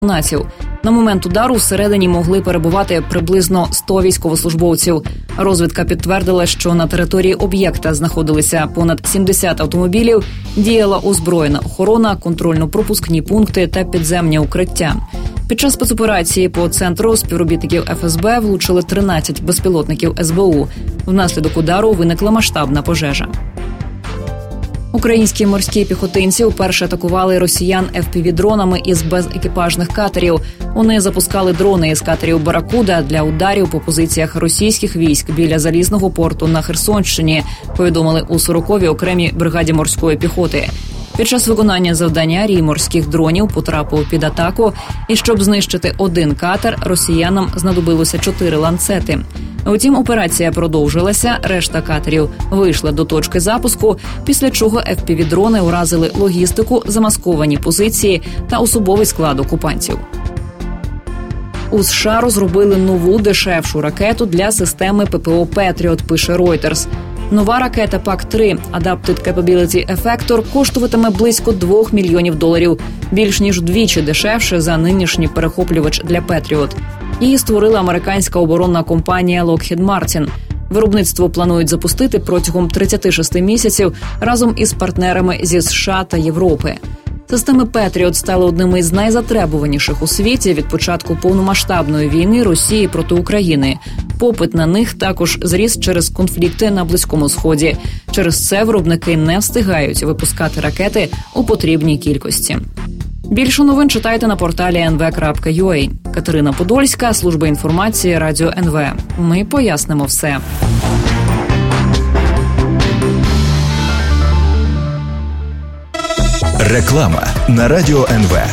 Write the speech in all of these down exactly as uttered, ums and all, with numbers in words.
наців. На момент удару всередині могли перебувати приблизно сто військовослужбовців. Розвідка підтвердила, що на території об'єкта знаходилися понад сімдесят автомобілів, діяла озброєна охорона, контрольно-пропускні пункти та підземні укриття. Під час спецоперації по центру співробітників еф ес бе влучили тринадцять безпілотників ес бе у. Внаслідок удару виникла масштабна пожежа. Українські морські піхотинці вперше атакували росіян еф пі ві-дронами із безекіпажних катерів. Вони запускали дрони із катерів «Баракуда» для ударів по позиціях російських військ біля Залізного порту на Херсонщині, повідомили у сороковій окремій бригаді морської піхоти. Під час виконання завдання рій морських дронів потрапив під атаку, і щоб знищити один катер, росіянам знадобилося чотири ланцети. Утім, операція продовжилася, решта катерів вийшла до точки запуску, після чого еф пі ві-дрони уразили логістику, замасковані позиції та особовий склад окупантів. У США розробили нову дешевшу ракету для системи пе пе о «Петріот», пише Reuters. Нова ракета пак три Adapted Capability Effector коштуватиме близько двох мільйонів доларів, більш ніж вдвічі дешевше за нинішній перехоплювач для «Петріот». Її створила американська оборонна компанія Lockheed Martin. Виробництво планують запустити протягом тридцяти шести місяців разом із партнерами зі США та Європи. Системи «Петріот» стали одними із найзатребуваніших у світі від початку повномасштабної війни Росії проти України. Попит на них також зріс через конфлікти на Близькому Сході. Через це виробники не встигають випускати ракети у потрібній кількості. Більше новин читайте на порталі ен ве крапка ю а. Катерина Подольська, служба інформації Радіо ен ве. Ми пояснимо все. Реклама на Радіо ен ве.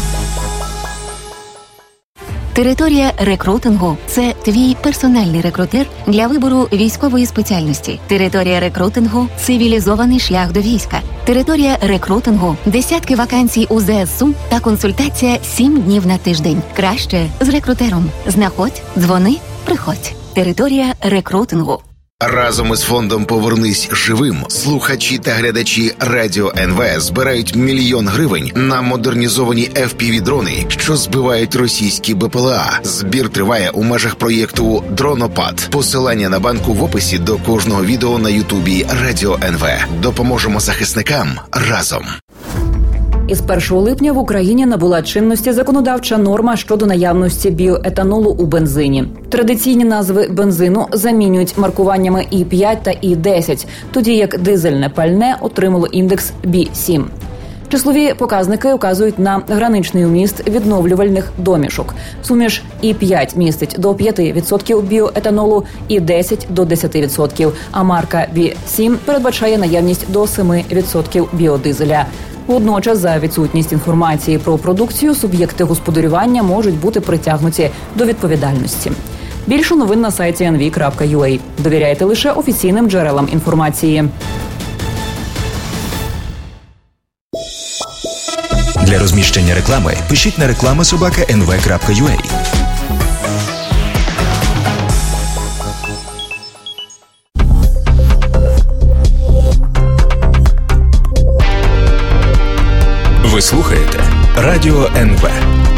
Територія рекрутингу – це твій персональний рекрутер для вибору військової спеціальності. Територія рекрутингу – цивілізований шлях до війська. Територія рекрутингу – десятки вакансій у зе ес у та консультація сім днів на тиждень. Краще з рекрутером. Знаходь, дзвони, приходь. Територія рекрутингу. Разом із фондом «Повернись живим» слухачі та глядачі Радіо ен ве збирають мільйон гривень на модернізовані еф пі ві-дрони, що збивають російські бе пе ел а. Збір триває у межах проєкту «Дронопад». Посилання на банку в описі до кожного відео на Ютубі Радіо ен ве. Допоможемо захисникам разом. Із першого липня в Україні набула чинності законодавча норма щодо наявності біоетанолу у бензині. Традиційні назви бензину замінюють маркуваннями і п'ять та і десять, тоді як дизельне пальне отримало індекс бі сім. Числові показники вказують на граничний вміст відновлювальних домішок. Суміш і п'ять містить до п'яти відсотків біоетанолу, і десять до десяти відсотків, а марка бі сім передбачає наявність до семи відсотків біодизеля. Водночас, за відсутність інформації про продукцію, суб'єкти господарювання можуть бути притягнуті до відповідальності. Більше новин на сайті ен ве крапка ю а. Довіряйте лише офіційним джерелам інформації. Для розміщення реклами пишіть на реклама собака ен ве крапка ю а. Ви слухаєте Радіо ен ве.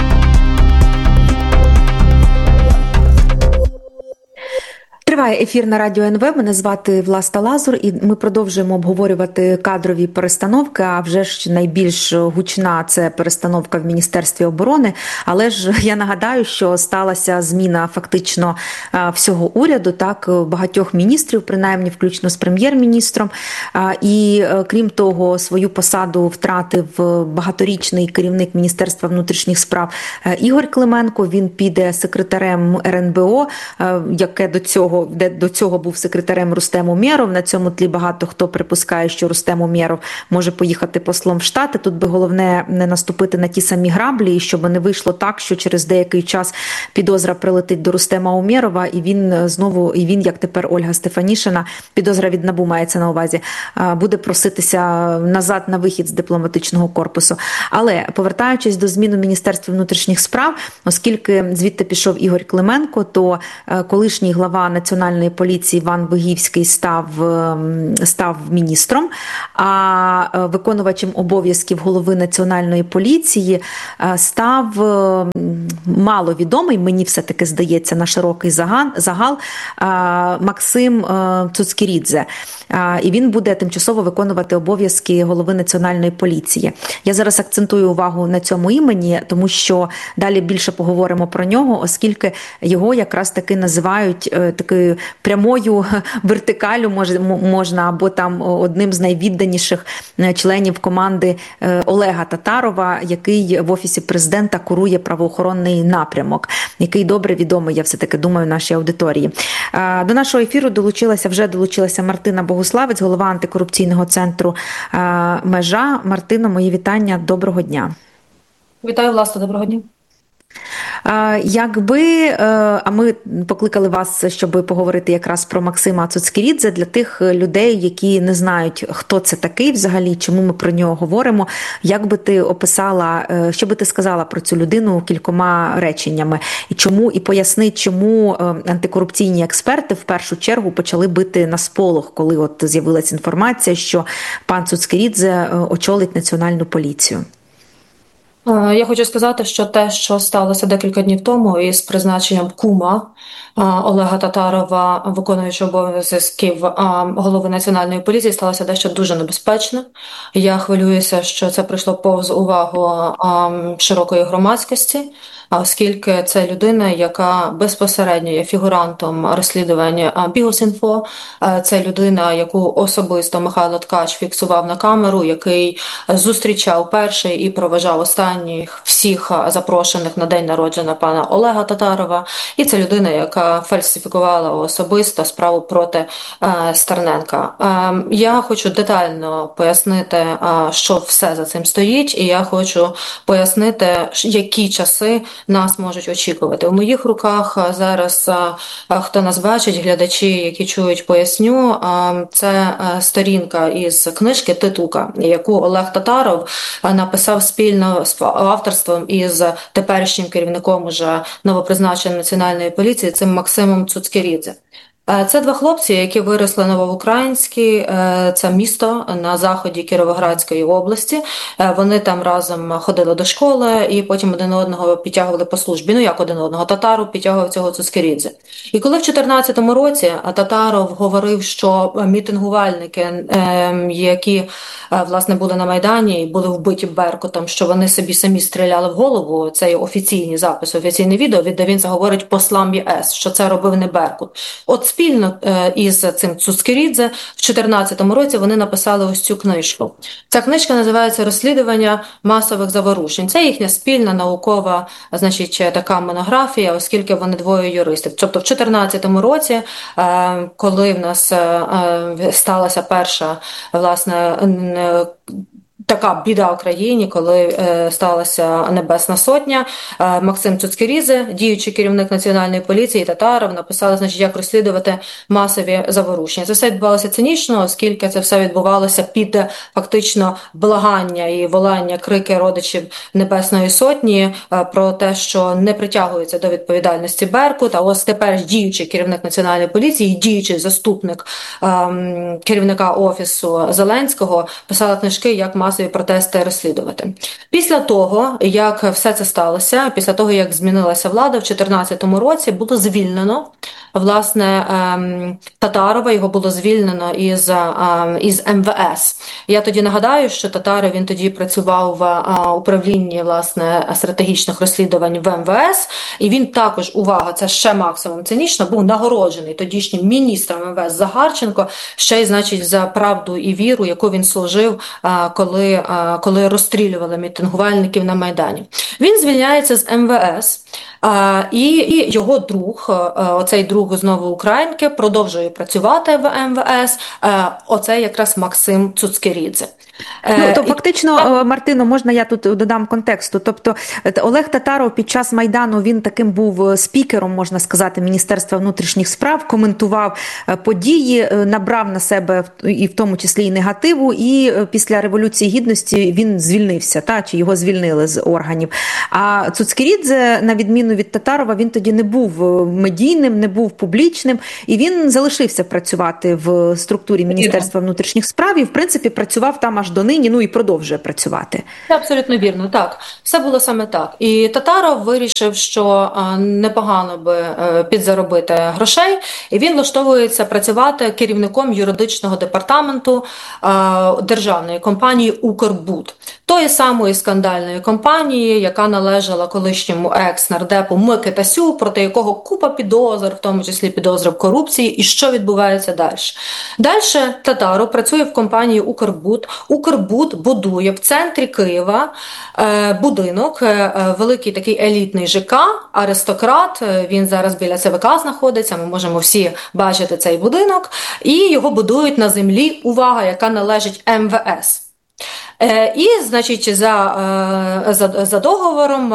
Триває ефір на Радіо ен ве. Мене звати Власта Лазур, і ми продовжуємо обговорювати кадрові перестановки, а вже ж найбільш гучна – це перестановка в Міністерстві оборони. Але ж я нагадаю, що сталася зміна фактично всього уряду, так, багатьох міністрів, принаймні включно з прем'єр-міністром. І крім того, свою посаду втратив багаторічний керівник Міністерства внутрішніх справ Ігор Клименко. Він піде секретарем ер ен бе о, яке до цього де до цього був секретарем Рустем Умєров. На цьому тлі багато хто припускає, що Рустем Умєров може поїхати послом в Штати. Тут би головне не наступити на ті самі граблі, і щоб не вийшло так, що через деякий час підозра прилетить до Рустема Умєрова, і він знову, і він, як тепер Ольга Стефанішина, підозра від НАБУ мається на увазі, буде проситися назад на вихід з дипломатичного корпусу. Але, повертаючись до змін у Міністерстві внутрішніх справ, оскільки звідти пішов Ігор Клименко, то колишній глава Національної Національної поліції Іван Богівський став, став міністром, а виконувачем обов'язків голови Національної поліції став маловідомий, мені все-таки здається, на широкий загал, загал Максим Цуцькірідзе. І він буде тимчасово виконувати обов'язки голови Національної поліції. Я зараз акцентую увагу на цьому імені, тому що далі більше поговоримо про нього, оскільки його якраз таки називають такою прямою вертикалю, можна, або там одним з найвідданіших членів команди Олега Татарова, який в Офісі президента курує правоохоронний напрямок, який добре відомий, я все-таки думаю, нашій аудиторії. До нашого ефіру долучилася, вже долучилася Мартина Богуславець, голова антикорупційного центру «Межа». Мартино, мої вітання, доброго дня. Вітаю, Власне, доброго дня. Якби, а ми покликали вас, щоб поговорити якраз про Максима Цуцькірідзе, для тих людей, які не знають, хто це такий взагалі, чому ми про нього говоримо, як би ти описала, що би ти сказала про цю людину кількома реченнями, і чому, і поясни, чому антикорупційні експерти в першу чергу почали бити на сполох, коли от з'явилася інформація, що пан Цуцькірідзе очолить Національну поліцію. Я хочу сказати, що те, що сталося декілька днів тому із призначенням кума Олега Татарова, виконуючого обов'язків голови Національної поліції, сталося дещо дуже небезпечно. Я хвилююся, що це прийшло повз увагу широкої громадськості, оскільки це людина, яка безпосередньо є фігурантом розслідування Bihus.info. Це людина, яку особисто Михайло Ткач фіксував на камеру, який зустрічав перший і проважав останніх всіх запрошених на день народження пана Олега Татарова. І це людина, яка фальсифікувала особисто справу проти Стерненка. Я хочу детально пояснити, що все за цим стоїть, і я хочу пояснити, які часи нас можуть очікувати. У моїх руках зараз, хто нас бачить, глядачі, які чують, поясню, це сторінка із книжки «Титука», яку Олег Татаров написав спільно з авторством із теперішнім керівником уже новопризначеної Національної поліції, цим Максимом Цуцькірідзе. Це два хлопці, які виросли в Новоукраїнській, це місто на заході Кіровоградської області. Вони там разом ходили до школи і потім один одного підтягували по службі. Ну як один одного? Татаров підтягував цього Цуцькірідзе. І коли в чотирнадцятому році Татаров говорив, що мітингувальники, які власне були на Майдані і були вбиті Беркутом, що вони собі самі стріляли в голову, це є офіційні записи, офіційне відео, де він заговорить послам ЄС, що це робив не Беркут. От спільно із цим Цуцькірідзе в чотирнадцятому році вони написали ось цю книжку. Ця книжка називається «Розслідування масових заворушень». Це їхня спільна наукова, значить, така монографія, оскільки вони двоє юристів. Тобто в чотирнадцятому році, коли в нас сталася перша, власне, така біда в країні, коли е, сталася Небесна Сотня, е, Максим Цуцькірідзе, діючий керівник Національної поліції, Татаров, написали, значить, як розслідувати масові заворушення. Це все відбувалося цинічно, оскільки це все відбувалося під фактично благання і волання, крики родичів Небесної Сотні е, про те, що не притягується до відповідальності Беркут, а ось тепер діючий керівник Національної поліції, діючий заступник е, керівника Офісу Зеленського писали книжки, як масові протести розслідувати. Після того, як все це сталося, після того, як змінилася влада, в дві тисячі чотирнадцятому році було звільнено, власне, Татарова, його було звільнено із, із ем ве ес. Я тоді нагадаю, що Татаров, він тоді працював в управлінні, власне, стратегічних розслідувань в ем ве ес, і він також, увага, це ще максимум цинічно, був нагороджений тодішнім міністром ем ве ес Загарченко, ще й, значить, за правду і віру, яку він служив, коли коли розстрілювали мітингувальників на Майдані. Він звільняється з ем ве ес, і, і його друг, оцей друг з Новоукраїнки, продовжує працювати в ем ве ес, оце якраз Максим Цуцькірідзе. Ну, то фактично, Мартино, можна я тут додам контексту. Тобто Олег Татаров під час Майдану, він таким був спікером, можна сказати, Міністерства внутрішніх справ, коментував події, набрав на себе і в тому числі і негативу, і після Революції Гідності він звільнився, та, чи його звільнили з органів. А Цуцькерідзе, на відміну від Татарова, він тоді не був медійним, не був публічним, і він залишився працювати в структурі Міністерства внутрішніх справ і, в принципі, працював там аж до нині, ну і продовжує працювати. Це абсолютно вірно, так. Все було саме так. І Татаров вирішив, що непогано би підзаробити грошей, і він влаштовується працювати керівником юридичного департаменту державної компанії «Укрбуд». Тої самої скандальної компанії, яка належала колишньому екс-нардепу Микитасю, проти якого купа підозр, в тому числі підозри в корупції, і що відбувається далі. Далі Татаров працює в компанії «Укрбуд». «Укрбуд» будує в центрі Києва е, будинок, е, великий такий елітний ЖК, аристократ, він зараз біля ЦВК знаходиться, ми можемо всі бачити цей будинок, і його будують на землі, увага, яка належить ем ве ес. І, значить, за, за, за договором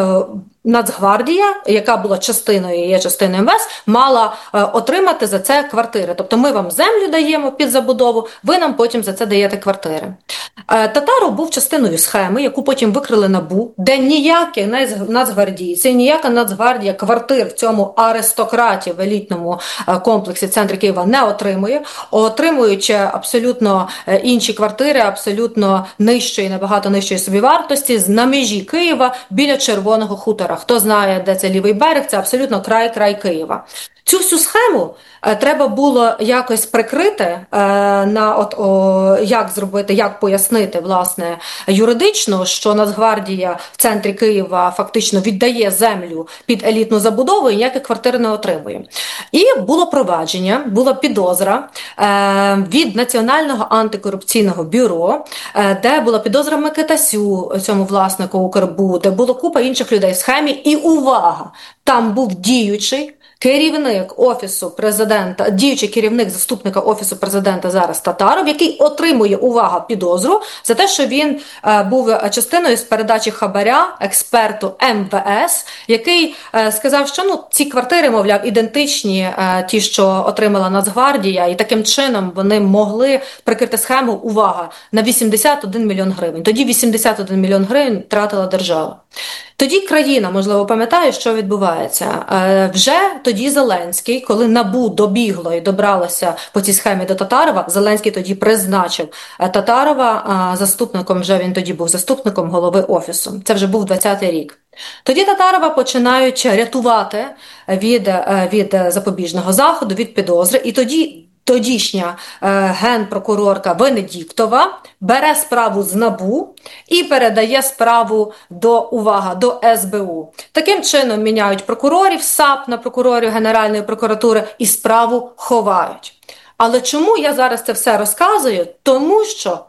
Нацгвардія, яка була частиною, є частиною ем ве ес, мала отримати за це квартири. Тобто ми вам землю даємо під забудову, ви нам потім за це даєте квартири. Татаров був частиною схеми, яку потім викрили НАБУ, де ніякі нацгвардійці, ніяка Нацгвардія квартир в цьому аристократі в елітному комплексі в центрі Києва не отримує, отримуючи абсолютно інші квартири, абсолютно нижчої, набагато нижчої собівартості, на межі Києва біля Червоного хутора. Хто знає, де це лівий берег, це абсолютно край-край Києва. Цю всю схему е, треба було якось прикрити, е, на от, о, як зробити, як пояснити, власне, юридично, що Нацгвардія в центрі Києва фактично віддає землю під елітну забудову і ніяких квартир не отримує. І було провадження, була підозра е, від Національного антикорупційного бюро, е, де була підозра Микитасю, цьому власнику «Укрбуду», де було купа інших людей в схемі. І увага, там був діючий керівник Офісу президента, діючий керівник заступника Офісу президента зараз Татаров, який отримує, увага, підозру за те, що він е, був частиною з передачі хабаря експерту ем ве ес, який е, сказав, що ну, ці квартири, мовляв, ідентичні е, ті, що отримала Нацгвардія, і таким чином вони могли прикрити схему, увага, на вісімдесят один мільйон гривень. Тоді вісімдесят один мільйон гривень втратила держава. Тоді країна, можливо, пам'ятає, що відбувається. Е, вже тоді Зеленський, коли НАБУ добігло і добралося по цій схемі до Татарова, Зеленський тоді призначив Татарова заступником, вже він тоді був заступником голови Офісу. Це вже був двадцятий рік. Тоді Татарова починають рятувати від, від запобіжного заходу, від підозри, і тоді тодішня е, генпрокурорка Венедіктова бере справу з НАБУ і передає справу до, увага, до ес бе у. Таким чином міняють прокурорів САП на прокурорів Генеральної прокуратури і справу ховають. Але чому я зараз це все розказую? Тому що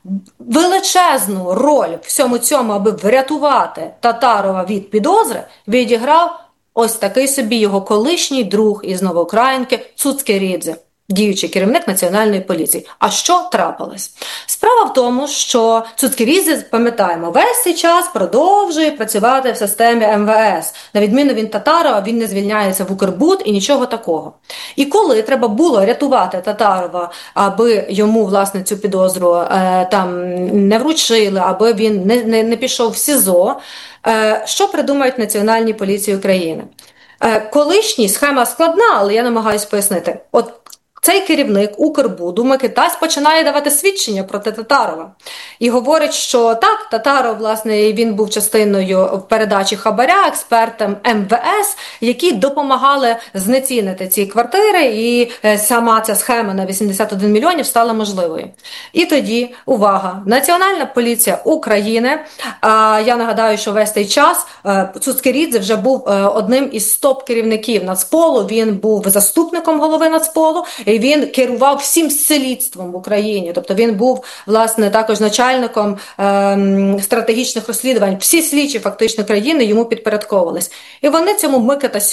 величезну роль в всьому цьому, аби врятувати Татарова від підозри, відіграв ось такий собі його колишній друг із Новоукраїнки Цуцькерідзе, діючий керівник Національної поліції. А що трапилось? Справа в тому, що Цуцькерідзе, пам'ятаємо, весь цей час продовжує працювати в системі ем ве ес. На відміну від Татарова, він не звільняється в Укрбуд і нічого такого. І коли треба було рятувати Татарова, аби йому, власне, цю підозру е, там не вручили, аби він не, не, не пішов в СІЗО, е, що придумають Національні поліції України? Е, колишній, схема складна, але я намагаюся пояснити. От цей керівник Укрбуду, Микитась, починає давати свідчення проти Татарова. І говорить, що так, Татаров, власне, він був частиною в передачі хабаря експертам ем ве ес, які допомагали знецінити ці квартири, і сама ця схема на вісімдесят один мільйонів стала можливою. І тоді, увага, Національна поліція України, я нагадаю, що весь цей час Цуцькерідзе вже був одним із топ-керівників Нацполу, він був заступником голови Нацполу, і він керував всім слідством в Україні. Тобто він був, власне, також начальником ем, стратегічних розслідувань. Всі слідчі фактично країни йому підпорядковувались. І вони цьому Микитасю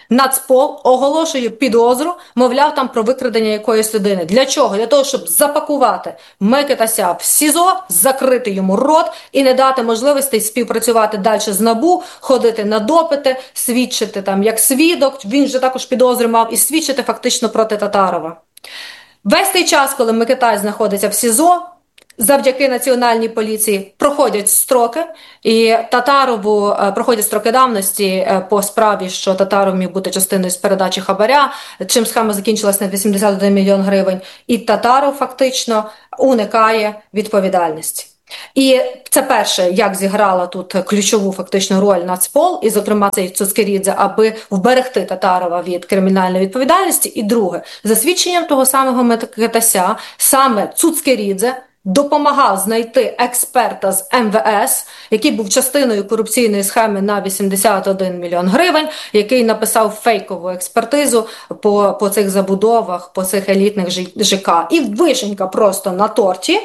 Нацпол оголошує підозру, мовляв, там про викрадення якоїсь людини. Для чого? Для того, щоб запакувати Микитася в СІЗО, закрити йому рот і не дати можливості співпрацювати далі з НАБУ, ходити на допити, свідчити там як свідок, він же також підозри мав, і свідчити фактично проти Татарова. Весь той час, коли Микитай знаходиться в СІЗО, завдяки національній поліції проходять строки, і Татарову е, проходять строки давності е, по справі, що Татаров міг бути частиною з передачі хабаря, чим схема закінчилась на вісімдесят один мільйон гривень, і Татаров фактично уникає відповідальності. І це перше, як зіграла тут ключову фактичну роль Нацпол, і зокрема цей Цуцкерідзе, аби вберегти Татарова від кримінальної відповідальності. І друге, за свідченням того самого Микитася, саме Цуцкерідзе допомагав знайти експерта з ем ве ес, який був частиною корупційної схеми на вісімдесят один мільйон гривень, який написав фейкову експертизу по, по цих забудовах, по цих елітних ЖК. І вишенька просто на торті.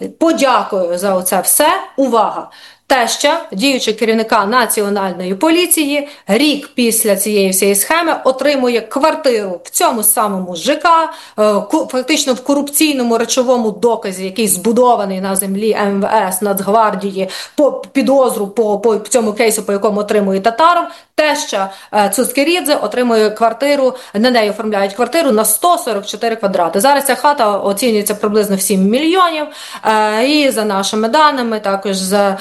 Подякую за оце все. Увага! Теща, діючого керівника Національної поліції, рік після цієї всієї схеми отримує квартиру в цьому самому ЖК, фактично в корупційному речовому доказі, який збудований на землі ем ве ес, Нацгвардії, по підозру по, по цьому кейсу, по якому отримує Татаров. Теща Цуцкерідзе отримує квартиру, на неї оформляють квартиру на сто сорок чотири квадрати. Зараз ця хата оцінюється приблизно в сім мільйонів, і за нашими даними, також за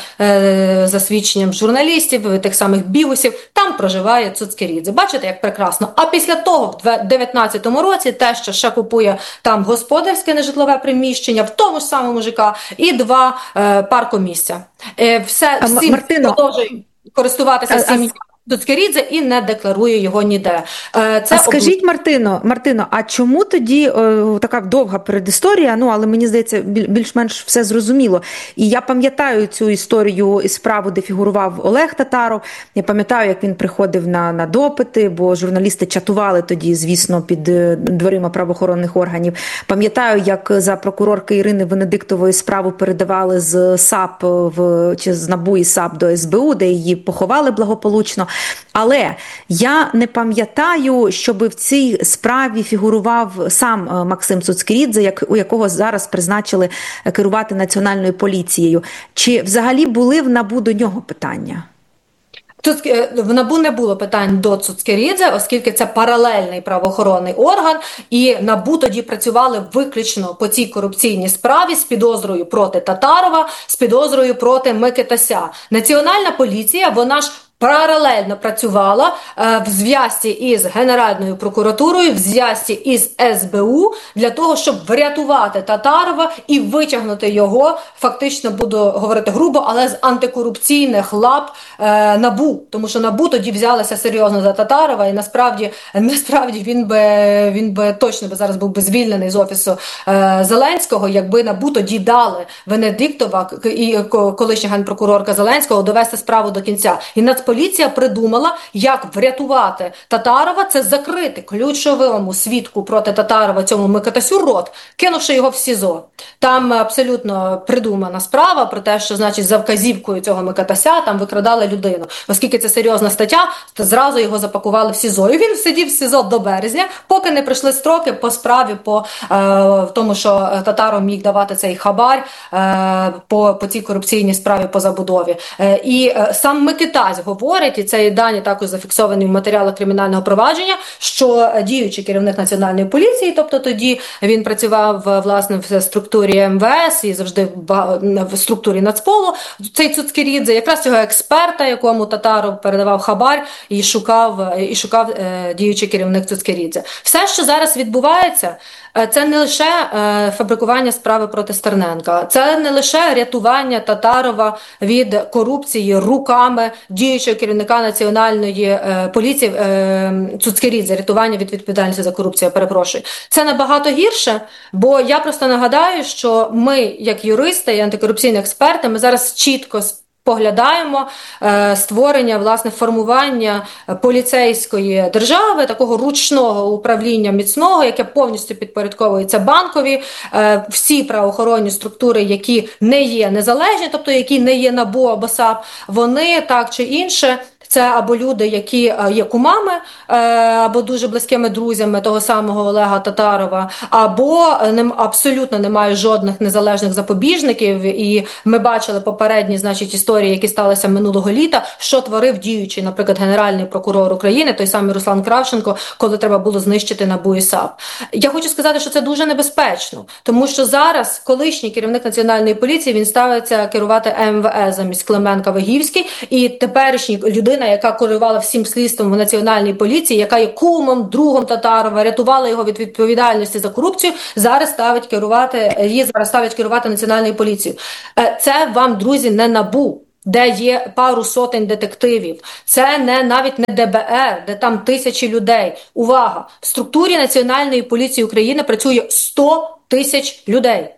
за свідченням журналістів, тих самих бігусів, там проживає Цуцкерідзе. Бачите, як прекрасно. А після того, в дві тисячі дев'ятнадцятому році, те, що ще купує там господарське нежитлове приміщення, в тому ж самому ЖК, і два е, паркомісця. Е, все, всім продовжує користуватися сім'єю Цуцкерідзе і не декларує його ніде. Це а скажіть, об... Мартино, Мартино, а чому тоді о, така довга передісторія, ну, але мені здається, більш-менш все зрозуміло. І я пам'ятаю цю історію і справу, де фігурував Олег Татаров. Я пам'ятаю, як він приходив на, на допити, бо журналісти чатували тоді, звісно, під дверима правоохоронних органів. Пам'ятаю, як за прокурорки Ірини Венедиктової справу передавали з САП в, чи з НАБУ і САП до ес бе у, де її поховали благополучно. Але я не пам'ятаю, щоб в цій справі фігурував сам Максим Цуцкерідзе, як, у якого зараз призначили керувати Національною поліцією. Чи взагалі були в НАБУ до нього питання? Тут в НАБУ не було питань до Цуцкерідзе, оскільки це паралельний правоохоронний орган, і НАБУ тоді працювали виключно по цій корупційній справі з підозрою проти Татарова, з підозрою проти Микитася. Національна поліція, вона ж паралельно працювала е, в зв'язці із Генеральною прокуратурою, в зв'язці із ес бе у для того, щоб врятувати Татарова і витягнути його, фактично буду говорити грубо, але з антикорупційних лап е, НАБУ. Тому що НАБУ тоді взялася серйозно за Татарова, і насправді, насправді він би, він би точно би зараз був би звільнений з офісу е, Зеленського, якби НАБУ тоді дали Венедиктова і колишня генпрокурорка Зеленського довести справу до кінця. І Нацполіція придумала, як врятувати Татарова, це закрити ключовому свідку проти Татарова, цьому Микитасю, рот, кинувши його в СІЗО. Там абсолютно придумана справа про те, що, значить, за вказівкою цього Микитася там викрадали людину. Оскільки це серйозна стаття, то зразу його запакували в СІЗО. І він сидів в СІЗО до березня, поки не прийшли строки по справі, по е, тому, що Татаров міг давати цей хабар е, по, по цій корупційній справі по забудові. Е, і е, сам Микитась говорить, і це і дані також зафіксовані в матеріалах кримінального провадження, що діючий керівник Національної поліції, тобто тоді він працював, власне, в структурі ем ве ес і завжди в структурі Нацполу, цей Цуцкерідзе, якраз цього експерта, якому Татаров передавав хабар, і шукав, і шукав е, діючий керівник Цуцкерідзе. Все, що зараз відбувається, це не лише е, фабрикування справи проти Стерненка, це не лише рятування Татарова від корупції руками діючого керівника Національної е, поліції е, Цуцкерідзе, рятування від відповідальності за корупцію, я перепрошую. Це набагато гірше, бо я просто нагадаю, що ми, як юристи і антикорупційні експерти, ми зараз чітко поглядаємо е, створення, власне, формування поліцейської держави, такого ручного управління міцного, яке повністю підпорядковується банкові, е, всі правоохоронні структури, які не є незалежні, тобто які не є НАБУ або САП, вони так чи інше це або люди, які є кумами, або дуже близькими друзями того самого Олега Татарова, або абсолютно немає жодних незалежних запобіжників. І ми бачили попередні, значить, історії, які сталися минулого літа, що творив діючий, наприклад, генеральний прокурор України, той самий Руслан Кравченко, коли треба було знищити НАБУ і САП. Я хочу сказати, що це дуже небезпечно, тому що зараз колишній керівник Національної поліції, він ставиться керувати ем ве ес замість Клименка Вигівський, і теперішня людина, яка керувала всім слідством в Національній поліції, яка є кумом, другом Татарова, рятувала його від відповідальності за корупцію, зараз ставить керувати, її зараз ставить керувати Національною поліцією. Це вам, друзі, не НАБУ, де є пару сотень детективів. Це не навіть не де бе ер, де там тисячі людей. Увага! В структурі Національної поліції України працює сто тисяч людей.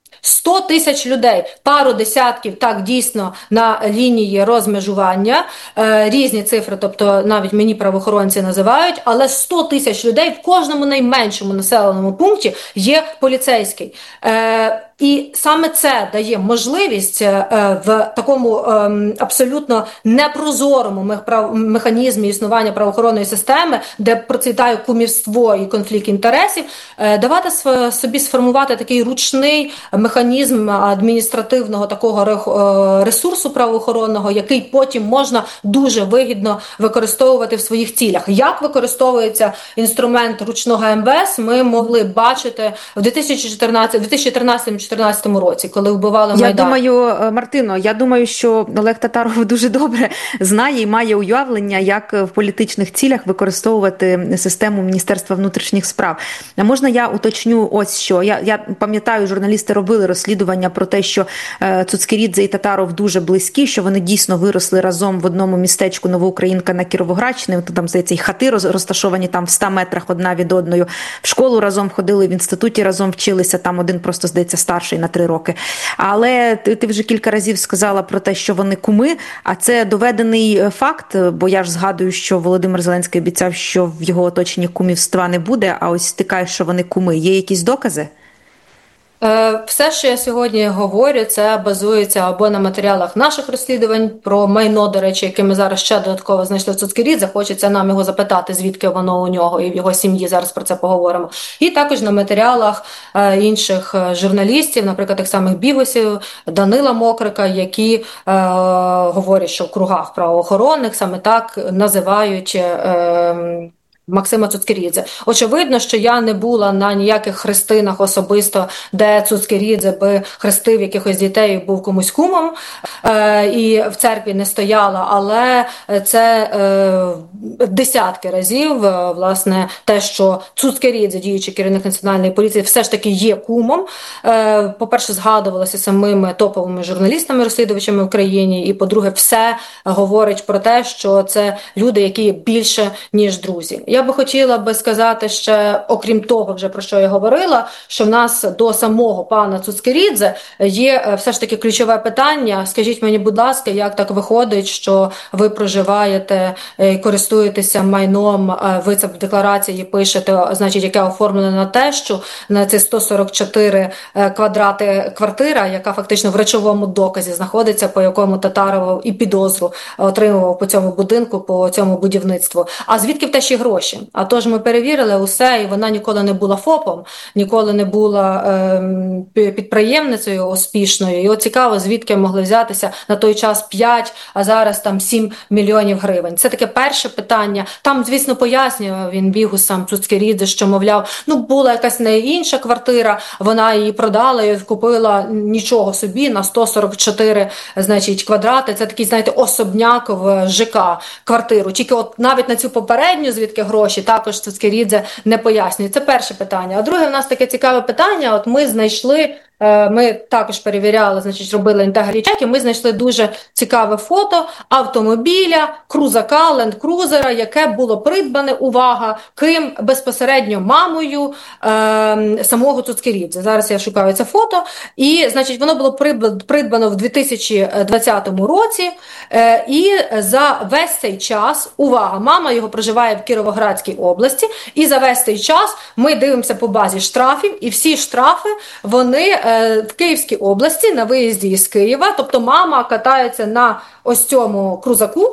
сто тисяч людей, пару десятків, так, дійсно, на лінії розмежування, е, різні цифри, тобто навіть мені правоохоронці називають, але сто тисяч людей в кожному найменшому населеному пункті є поліцейський. Е, І саме це дає можливість е, в такому е, абсолютно непрозорому механізмі існування правоохоронної системи, де процвітає кумівство і конфлікт інтересів, е, давати собі сформувати такий ручний механізм адміністративного такого ресурсу правоохоронного, який потім можна дуже вигідно використовувати в своїх цілях. Як використовується інструмент ручного ем ве ес, ми могли бачити в дві тисячі чотирнадцятому - дві тисячі тринадцятому році, коли вбивали Майдан. Я думаю, Мартино, я думаю, що Олег Татаров дуже добре знає і має уявлення, як в політичних цілях використовувати систему Міністерства внутрішніх справ. А можна я уточню ось що? Я, я пам'ятаю, журналісти робили розслідування про те, що е, Цуцькерідзе і Татаров дуже близькі, що вони дійсно виросли разом в одному містечку Новоукраїнка на Кіровоградщині, там, здається, і хати роз, розташовані там в ста метрах одна від одної, в школу разом ходили, в інституті разом вчилися, там один просто, здається, старший на три роки. Але ти, ти вже кілька разів сказала про те, що вони куми, а це доведений факт, бо я ж згадую, що Володимир Зеленський обіцяв, що в його оточенні кумівства не буде, а ось стикаєш, що вони куми. Є якісь докази? Все, що я сьогодні говорю, це базується або на матеріалах наших розслідувань про майно, до речі, яке ми зараз ще додатково знайшли в Цуцькерідзе. Хочеться нам його запитати, звідки воно у нього і в його сім'ї, зараз про це поговоримо. І також на матеріалах інших журналістів, наприклад, тих самих Бігусів, Данила Мокрика, які е, говорять, що в кругах правоохоронних саме так називають е, Максима Цуцькерідзе. Очевидно, що я не була на ніяких хрестинах особисто, де Цуцькерідзе би хрестив якихось дітей і був комусь кумом, е, і в церкві не стояла, але це е, десятки разів, е, власне, те, що Цуцькерідзе, діючий керівник Національної поліції, все ж таки є кумом. Е, по-перше, згадувалося самими топовими журналістами-розслідувачами в країні, і, по-друге, все говорить про те, що це люди, які є більше, ніж друзі. Я би хотіла би сказати ще, окрім того, вже про що я говорила, що в нас до самого пана Цуцькерідзе є все ж таки ключове питання. Скажіть мені, будь ласка, як так виходить, що ви проживаєте і користуєтеся майном, ви це в декларації пишете, значить, яке оформлено на те, що на ці сто сорок чотири квадрати квартира, яка фактично в речовому доказі знаходиться, по якому Татаров і підозру отримував по цьому будинку, по цьому будівництву. А звідки в те ще гроші? А тож ми перевірили усе, і вона ніколи не була ФОПом, ніколи не була е, підприємницею успішною. І от цікаво, звідки могли взятися на той час п'ять, а зараз там сім мільйонів гривень. Це таке перше питання. Там, звісно, пояснював він Бігусам Цуцькерідзе, що, мовляв, ну була якась не інша квартира, вона її продала і купила нічого собі на сто сорок чотири, значить, квадрати. Це такий, знаєте, особняк в ЖК квартиру. Тільки от навіть на цю попередню, звідки гроші, також Цуцькерідзе не пояснює. Це перше питання. А друге, в нас таке цікаве питання. От ми знайшли, ми також перевіряли, значить, робили інтегріті-чеки, ми знайшли дуже цікаве фото автомобіля, крузака, ленд-крузера, яке було придбане, увага, ким? Безпосередньо мамою е, самого Цуцькерідзе. Зараз я шукаю це фото. І, значить, воно було придбано в дві тисячі двадцятому році. Е, і за весь цей час, увага, мама його проживає в Кіровоградській області, і за весь цей час ми дивимося по базі штрафів, і всі штрафи, вони в Київській області на виїзді із Києва, тобто мама катається на ось цьому крузаку,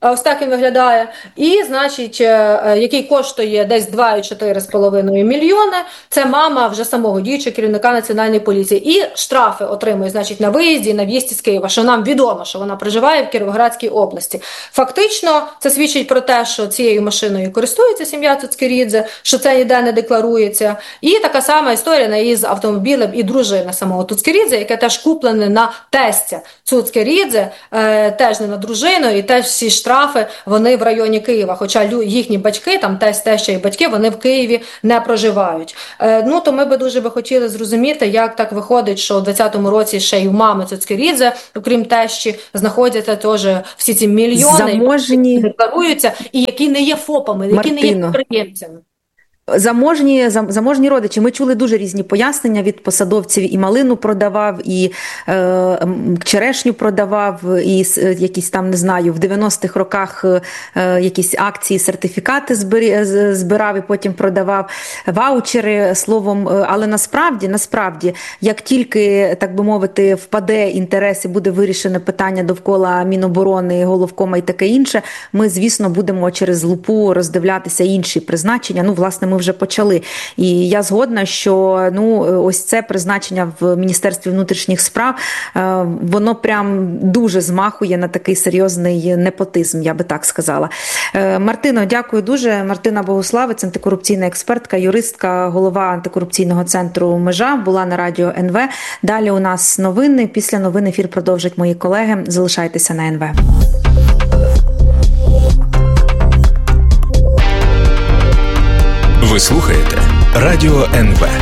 Ось так він виглядає. І, значить, який коштує десь два цілих чотири з половиною мільйони. Це мама вже самого діючого керівника Національної поліції. І штрафи отримує, значить, на виїзді і на в'їзді з Києва, що нам відомо, що вона проживає в Кіровоградській області. Фактично, це свідчить про те, що цією машиною користується сім'я Цуцькерідзе, що це ніде не декларується. І така сама історія із автомобілем і дружини самого Цуцькерідзе, яке теж куплене на тестя Цуцькерідзе, е, теж не на дружину, і теж всі штрафи, вони в районі Києва. Хоча їхні батьки, там тесть, теща і батьки, вони в Києві не проживають. Е, ну, то ми би дуже би хотіли зрозуміти, як так виходить, що у двадцятому році ще й у мами Цуцькерідзе, окрім тещі, знаходяться теж всі ці мільйони, заможні, які декларуються, і які не є ФОПами, які Мартино. не є підприємцями. Заможні, заможні родичі. Ми чули дуже різні пояснення від посадовців. І малину продавав, і е, черешню продавав, і е, якісь там, не знаю, в дев'яностих роках е, якісь акції, сертифікати збирав і потім продавав, ваучери, словом. Але насправді, насправді, як тільки, так би мовити, впаде інтерес і буде вирішене питання довкола Міноборони, головкома і таке інше, ми, звісно, будемо через лупу роздивлятися інші призначення. Ну, власне, ми вже почали. І я згодна, що ну ось це призначення в Міністерстві внутрішніх справ, воно прям дуже змахує на такий серйозний непотизм, я би так сказала. Мартино, дякую дуже. Мартина Богуславець, антикорупційна експертка, юристка, голова антикорупційного центру «Межа», була на радіо ен ве. Далі у нас новини. Після новин ефір продовжать мої колеги. Залишайтеся на ен ве. Ви слухаєте Радіо ен ве.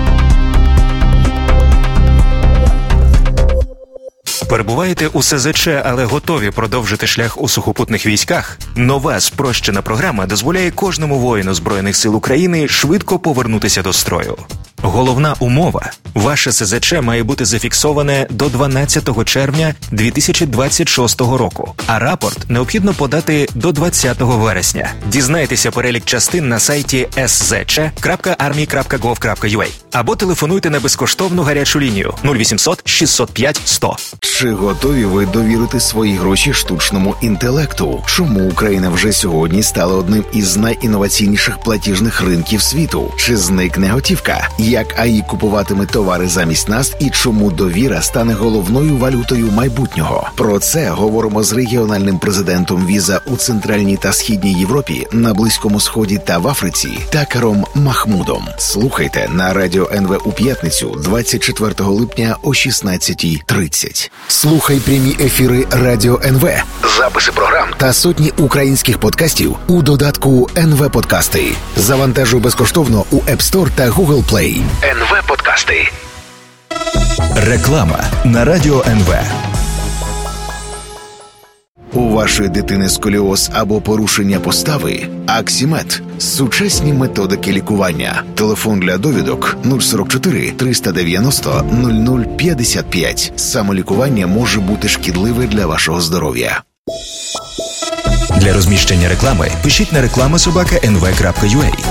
Перебуваєте у ес зет че, але готові продовжити шлях у сухопутних військах? Нова спрощена програма дозволяє кожному воїну Збройних сил України швидко повернутися до строю. Головна умова – ваше ес зет че має бути зафіксоване до дванадцятого червня дві тисячі двадцять шостого року, а рапорт необхідно подати до двадцятого вересня. Дізнайтеся перелік частин на сайті ес зет че крапка армі крапка гов крапка ю а або телефонуйте на безкоштовну гарячу лінію нуль вісімсот шістсот п'ять сто. Чи готові ви довірити свої гроші штучному інтелекту? Чому Україна вже сьогодні стала одним із найінноваційніших платіжних ринків світу? Чи зникне готівка? Як ей ай купуватиме товари замість нас і чому довіра стане головною валютою майбутнього? Про це говоримо з регіональним президентом Віза у Центральній та Східній Європі, на Близькому Сході та в Африці Такером Махмудом. Слухайте на Радіо ен ве у п'ятницю двадцять четвертого липня о шістнадцятій тридцять. Слухай прямі ефіри Радіо ен ве, записи програм та сотні українських подкастів у додатку ен ве Подкасти. Завантажуй безкоштовно у App Store та Google Play. ен ве Подкасти. Реклама на Радіо ен ве. У вашої дитини сколіоз або порушення постави? Аксімед. Сучасні методики лікування. Телефон для довідок нуль сорок чотири триста дев'яносто нуль нуль п'ятдесят п'ять. Самолікування може бути шкідливе для вашого здоров'я. Для розміщення реклами пишіть на реклама собака ен ве крапка ю а.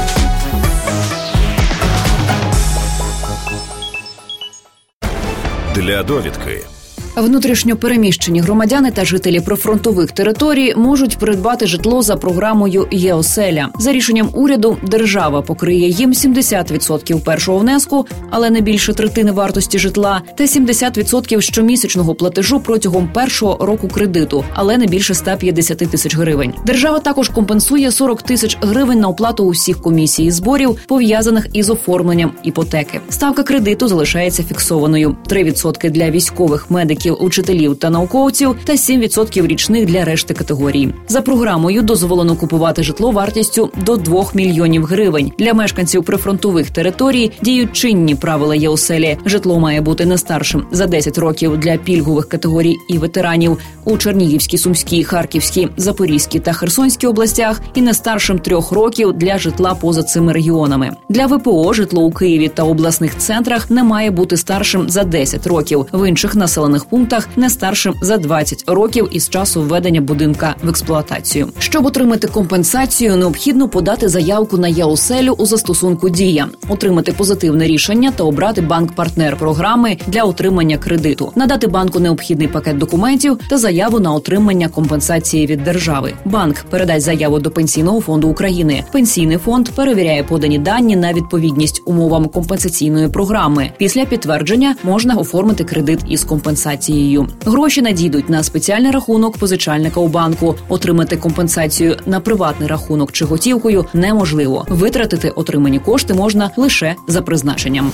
Для довідки. Внутрішньо переміщені громадяни та жителі прифронтових територій можуть придбати житло за програмою «Є-оселя». За рішенням уряду, держава покриє їм сімдесят відсотків першого внеску, але не більше третини вартості житла, та сімдесят відсотків щомісячного платежу протягом першого року кредиту, але не більше ста п'ятдесят тисяч гривень. Держава також компенсує сорок тисяч гривень на оплату усіх комісій і зборів, пов'язаних із оформленням іпотеки. Ставка кредиту залишається фіксованою – три відсотки для військових, медиків, учителів та науковців та сім відсотків річних для решти категорій. За програмою дозволено купувати житло вартістю до двох мільйонів гривень. Для мешканців прифронтових територій діють чинні правила Є-оселі. Житло має бути не старшим за десять років для пільгових категорій і ветеранів у Чернігівській, Сумській, Харківській, Запорізькій та Херсонській областях і не старшим трьох років для житла поза цими регіонами. Для ве пе о житло у Києві та обласних центрах не має бути старшим за десять років. В інших населених пунктах не старшим за двадцять років із часу введення будинка в експлуатацію. Щоб отримати компенсацію, необхідно подати заявку на Є-оселю у застосунку «Дія», отримати позитивне рішення та обрати банк-партнер програми для отримання кредиту, надати банку необхідний пакет документів та заяву на отримання компенсації від держави. Банк передасть заяву до Пенсійного фонду України. Пенсійний фонд перевіряє подані дані на відповідність умовам компенсаційної програми. Після підтвердження можна оформити кредит із компенсацією. Гроші надійдуть на спеціальний рахунок позичальника у банку. Отримати компенсацію на приватний рахунок чи готівкою неможливо. Витратити отримані кошти можна лише за призначенням.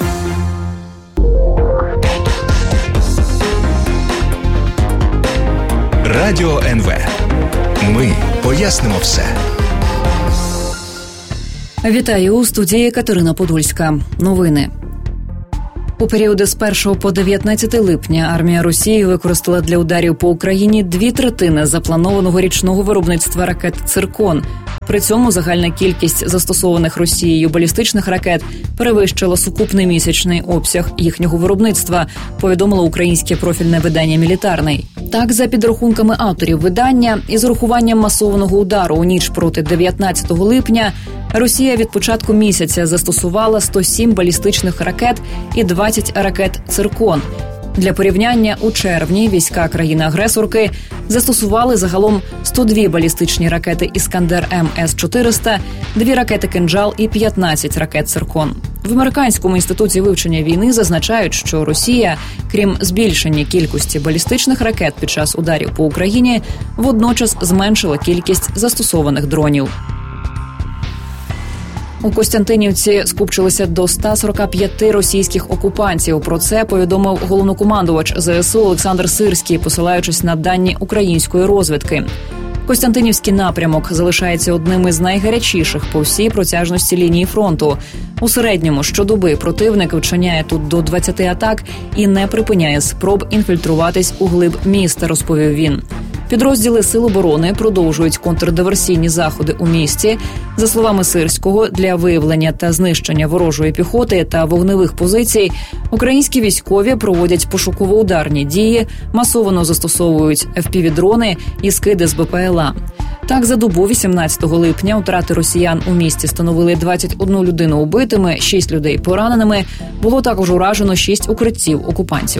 Радіо ен ве. Ми пояснимо все. Вітаю, у студії Катерина Подольська. Новини. У періоди з першого по дев'ятнадцяте липня армія Росії використала для ударів по Україні дві третини запланованого річного виробництва ракет «Циркон». При цьому загальна кількість застосованих Росією балістичних ракет перевищила сукупний місячний обсяг їхнього виробництва, повідомило українське профільне видання «Мілітарний». Так, за підрахунками авторів видання, із урахуванням масованого удару у ніч проти дев'ятнадцятого липня Росія від початку місяця застосувала сто сім балістичних ракет і двадцять ракет «Циркон». Для порівняння, у червні війська країни-агресорки застосували загалом сто дві балістичні ракети «Іскандер-М С чотириста», дві ракети «Кинджал» і п'ятнадцять ракет «Циркон». В Американському інституті вивчення війни зазначають, що Росія, крім збільшення кількості балістичних ракет під час ударів по Україні, водночас зменшила кількість застосованих дронів. У Костянтинівці скупчилися до ста сорока п'яти російських окупантів. Про це повідомив головнокомандувач Зе Ес У Олександр Сирський, посилаючись на дані української розвідки. Костянтинівський напрямок залишається одним із найгарячіших по всій протяжності лінії фронту. У середньому щодоби противник вчиняє тут до двадцяти атак і не припиняє спроб інфільтруватись у глиб міста, розповів він. Підрозділи Сил оборони продовжують контрдиверсійні заходи у місті. За словами Сирського, для виявлення та знищення ворожої піхоти та вогневих позицій українські військові проводять пошуково-ударні дії, масово застосовують еф пі ві-дрони і скиди з Бе Пе Ел А. Так, за добу вісімнадцятого липня втрати росіян у місті становили двадцять одну людину убитими, шість людей пораненими. Було також уражено шість укриттів окупантів.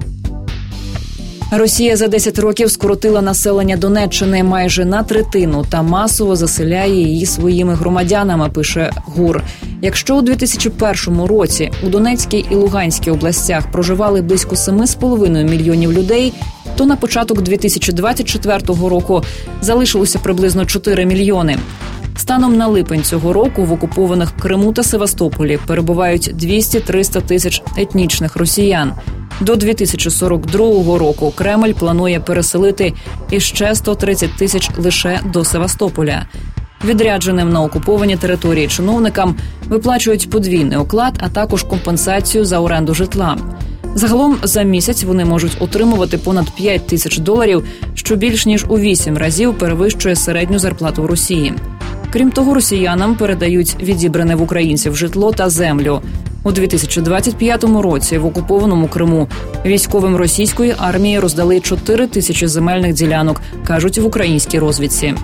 Росія за десять років скоротила населення Донеччини майже на третину та масово заселяє її своїми громадянами, пише ГУР. Якщо у дві тисячі першому році у Донецькій і Луганській областях проживали близько семи з половиною мільйонів людей, то на початок дві тисячі двадцять четвертого року залишилося приблизно чотири мільйони. Станом на липень цього року в окупованих Криму та Севастополі перебувають двісті-триста тисяч етнічних росіян. До дві тисячі сорок другого року Кремль планує переселити іще сто тридцять тисяч лише до Севастополя. Відрядженим на окуповані території чиновникам виплачують подвійний оклад, а також компенсацію за оренду житла. Загалом за місяць вони можуть отримувати понад п'ять тисяч доларів, що більш ніж у вісім разів перевищує середню зарплату в Росії. Крім того, росіянам передають відібране в українців житло та землю. У дві тисячі двадцять п'ятому році в окупованому Криму військовим російської армії роздали чотири тисячі земельних ділянок, кажуть в українській розвідці.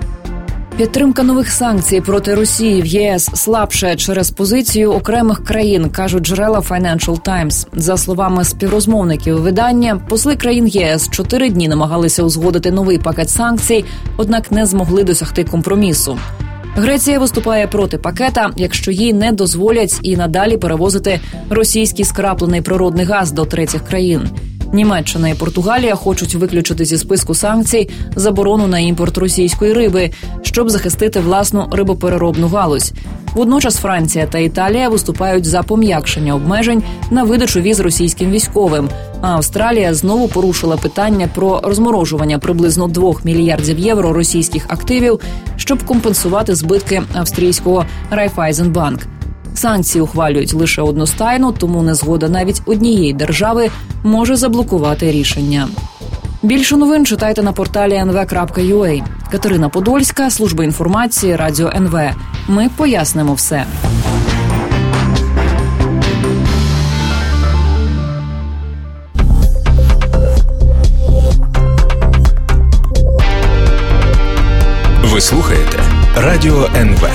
Підтримка нових санкцій проти Росії в Є Ес слабше через позицію окремих країн, кажуть джерела Financial Times. За словами співрозмовників видання, посли країн Є Ес чотири дні намагалися узгодити новий пакет санкцій, однак не змогли досягти компромісу. Греція виступає проти пакета, якщо їй не дозволять і надалі перевозити російський скраплений природний газ до третіх країн. Німеччина і Португалія хочуть виключити зі списку санкцій заборону на імпорт російської риби, щоб захистити власну рибопереробну галузь. Водночас Франція та Італія виступають за пом'якшення обмежень на видачу віз російським військовим, а Австралія знову порушила питання про розморожування приблизно двох мільярдів євро російських активів, щоб компенсувати збитки австрійського Райфайзенбанк. Санкції ухвалюють лише одностайно, тому незгода навіть однієї держави може заблокувати рішення. Більше новин читайте на порталі ен ве крапка ю а. Катерина Подольська, служба інформації, Радіо ен ве. Ми пояснимо все. Ви слухаєте Радіо ен ве.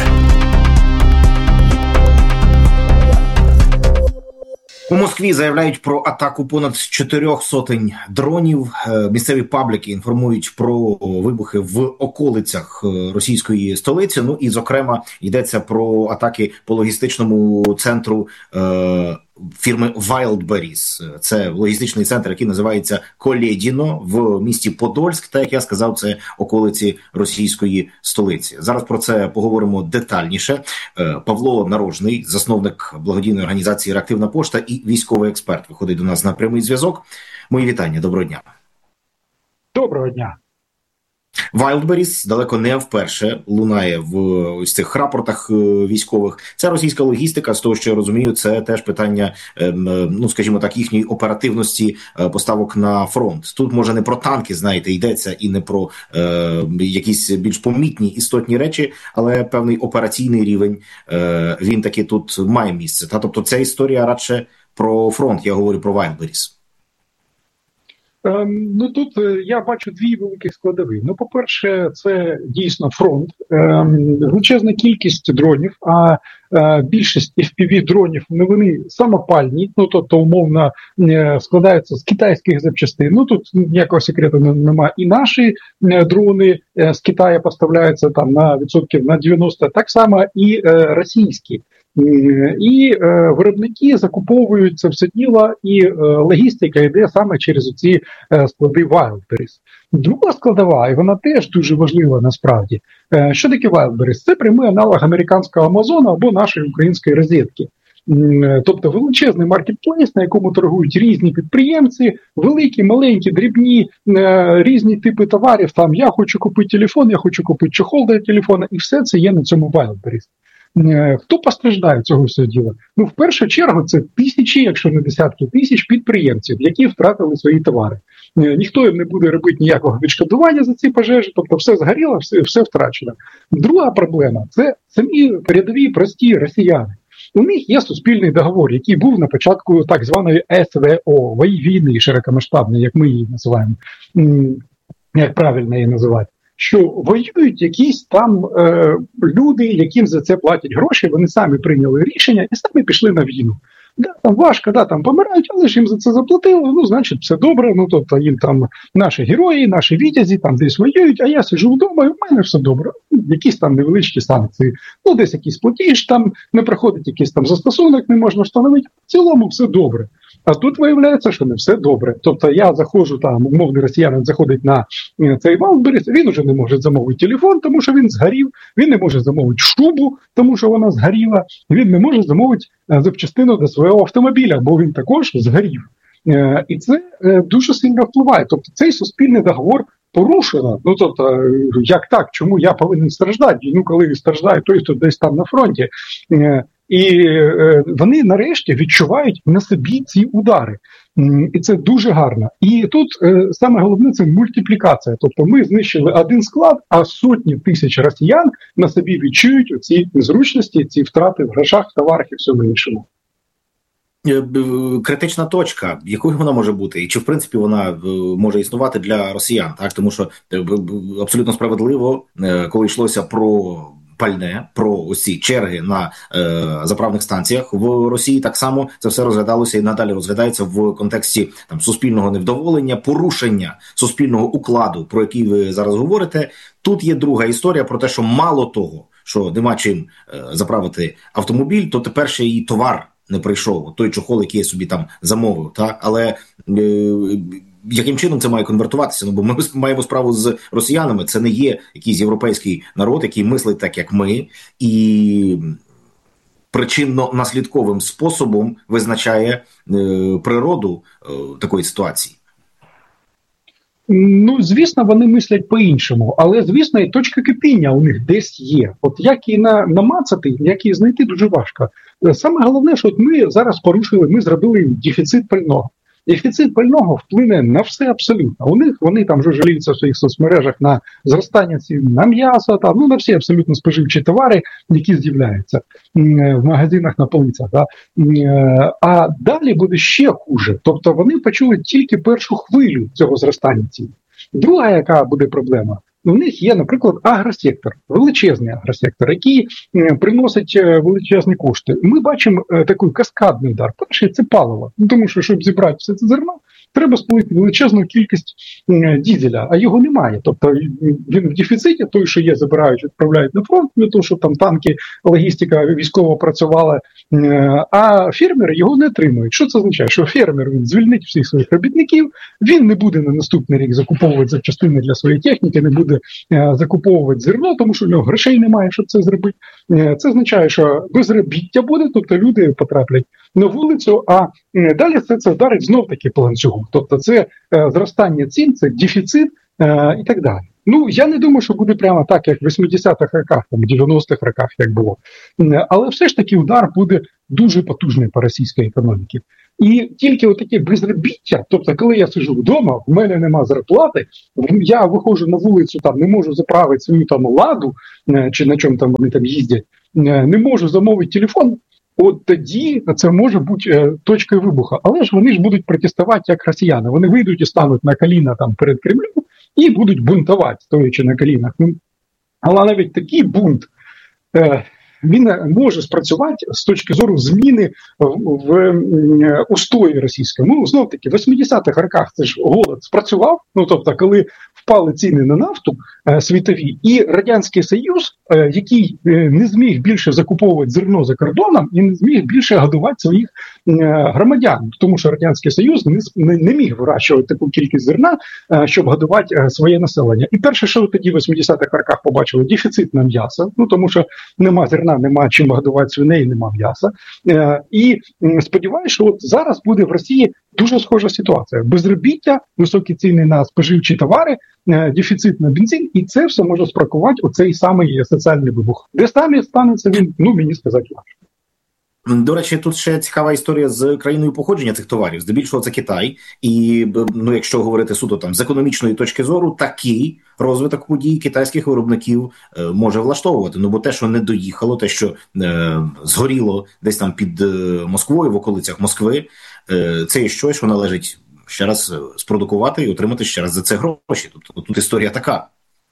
У Москві заявляють про атаку понад чотирьох сотень дронів. Місцеві пабліки інформують про вибухи в околицях російської столиці. Ну і, зокрема, йдеться про атаки по логістичному центру е- фірми Wildberries. Це логістичний центр, який називається Колєдіно в місті Подольськ. Та, як я сказав, це околиці російської столиці. Зараз про це поговоримо детальніше. Павло Нарожний, засновник благодійної організації «Реактивна пошта» і військовий експерт, виходить до нас на прямий зв'язок. Мої вітання, доброго дня. Доброго дня. Wildberries далеко не вперше лунає в ось цих рапортах військових. Це російська логістика, з того, що я розумію, це теж питання, ну, скажімо так, їхньої оперативності поставок на фронт. Тут, може, не про танки, знаєте, йдеться, і не про е, якісь більш помітні істотні речі, але певний операційний рівень, е, він таки тут має місце. Та, тобто ця історія радше про фронт, я говорю про Wildberries. Ем, ну тут я бачу дві великі складові. Ну, по-перше, це дійсно фронт. Ем, величезна кількість дронів, а е, більшість еф пі ві-дронів, ну, вони самопальні, ну, тобто, умовно, е, складаються з китайських запчастин. Ну, тут ніякого секрету немає. І наші е, дрони е, з Китаю поставляються там на відсотків на дев'яносто, так само і е, російські. І е, виробники закуповують це все діло, і е, логістика йде саме через ці е, склади Wildberries. Друга складова, і вона теж дуже важлива насправді. Е, що таке Wildberries? Це прямий аналог американського Амазона або нашої української розетки. Е, тобто величезний маркетплейс, на якому торгують різні підприємці, великі, маленькі, дрібні, е, різні типи товарів. Там я хочу купити телефон, я хочу купити чохол для телефона, і все це є на цьому Wildberries. Хто постраждає цього всього діла? Ну, в першу чергу, це тисячі, якщо не десятки тисяч підприємців, які втратили свої товари. Ніхто їм не буде робити ніякого відшкодування за ці пожежі, тобто все згоріло, все, все втрачено. Друга проблема – це самі передові, прості росіяни. У них є суспільний договор, який був на початку так званої ес ве о, війни широкомасштабної, як ми її називаємо, як правильно її називати. Що воюють якісь там е, люди, яким за це платять гроші, вони самі прийняли рішення і самі пішли на війну. Да, там важко, да, там помирають, але ж їм за це заплатили, ну, значить, все добре, ну, тобто їм там наші герої, наші вітязі там десь воюють, а я сиджу вдома, і в мене все добре. Якісь там невеличкі санкції, ну, десь якийсь платіж там, не проходить якийсь там застосунок, не можна встановити, в цілому все добре. А тут виявляється, що не все добре. Тобто я заходжу, там, умовний росіянин заходить на цей Wildberries, він уже не може замовити телефон, тому що він згорів, він не може замовити шубу, тому що вона згоріла, він не може замовити запчастину до свого автомобіля, бо він також згорів. І це дуже сильно впливає. Тобто цей суспільний договор порушено. Ну, тобто, як так? Чому я повинен страждати? Ну, коли страждає той, хто десь там на фронті. І е, вони нарешті відчувають на собі ці удари. І це дуже гарно. І тут е, саме головне – це мультиплікація. Тобто ми знищили один склад, а сотні тисяч росіян на собі відчують ці незручності, ці втрати в грошах, товарах і всьому іншому. Критична точка, якою вона може бути, і чи в принципі вона може існувати для росіян, так? Тому що абсолютно справедливо, коли йшлося про пальне, про ось ці черги на е, заправних станціях в Росії, так само це все розглядалося і надалі розглядається в контексті там суспільного невдоволення, порушення суспільного укладу, про який ви зараз говорите. Тут є друга історія про те, що мало того, що нема чим е, заправити автомобіль, то тепер ще і товар не прийшов, той чохол, який я собі там замовив, так? Але е, яким чином це має конвертуватися? Ну, бо ми маємо справу з росіянами, це не є якийсь європейський народ, який мислить так, як ми, і причинно-наслідковим способом визначає е, природу е, такої ситуації. Ну, звісно, вони мислять по-іншому, але, звісно, і точка кипіння у них десь є. От як її на, намацати, як її знайти, дуже важко. Саме головне, що от ми зараз порушили, ми зробили дефіцит пального. Дефіцит пального вплине на все абсолютно. У них вони там вже жаліються в своїх соцмережах на зростання цін на м'ясо, там, ну, на всі абсолютно споживчі товари, які з'являються в магазинах на полицях. Да? А далі буде ще хуже. Тобто вони почули тільки першу хвилю цього зростання цін. Друга, яка буде проблема, в них є, наприклад, агросектор, величезний агросектор, який приносить величезні кошти. Ми бачимо такий каскадний удар. Перший – це паливо, тому що, щоб зібрати все це зерно, треба спалити величезну кількість дізеля, а його немає. Тобто він в дефіциті, той, що є, забирають, відправляють на фронт, для того, щоб там танки, логістика військова працювала, а фермери його не отримують. Що це означає? Що фермер він звільнить всіх своїх робітників, він не буде на наступний рік закуповувати запчастини для своєї техніки, не буде закуповувати зерно, тому що у нього грошей немає, щоб це зробити. Це означає, що безробіття буде, тобто люди потраплять на вулицю, а далі це, це вдарить знов-таки по ланцюгу. Тобто це е, зростання цін, це дефіцит е, і так далі. Ну, я не думаю, що буде прямо так, як в вісімдесятих роках, там, дев'яностих роках, як було. Але все ж таки удар буде дуже потужний по російській економіці. І тільки отаке безробіття, тобто коли я сиджу вдома, в мене нема зарплати, я виходжу на вулицю, там не можу заправити свою там ладу, чи на чому там вони там їздять, не можу замовити телефон, от тоді це може бути е, точкою вибуху. Але ж вони ж будуть протестувати як росіяни. Вони вийдуть і стануть на коліна там перед Кремлем і будуть бунтувати, стоячи на колінах. Ну, але навіть такий бунт, е, він може спрацювати з точки зору зміни в, в, в устої російської. Ну, знов-таки, в вісімдесятих роках це ж голод спрацював, ну, тобто, коли впали ціни на нафту е, світові, і Радянський Союз, е, який е, не зміг більше закуповувати зерно за кордоном і не зміг більше годувати своїх е, громадян, тому що Радянський Союз не, не, не міг вирощувати таку кількість зерна, е, щоб годувати е, своє населення. І перше, що тоді в вісімдесятих роках побачили, дефіцит на м'ясо, ну, тому що нема зерна, нема чим годувати свиней, нема м'яса. Е, і е, сподіваюся, що от зараз буде в Росії дуже схожа ситуація. Безробіття, високі ціни на споживчі товари, дефіцит на бензин, і це все може спракувати оцей самий соціальний вибух. Де саме станеться він, ну, мені сказати важко. До речі, тут ще цікава історія з країною походження цих товарів. Здебільшого це Китай. І, ну, якщо говорити суто там з економічної точки зору, такий розвиток подій китайських виробників е, може влаштовувати. Ну, бо те, що не доїхало, те, що е, згоріло десь там під е, Москвою, в околицях Москви, е, це є щось, що належить ще раз спродукувати і отримати ще раз за це гроші. Тобто тут історія така.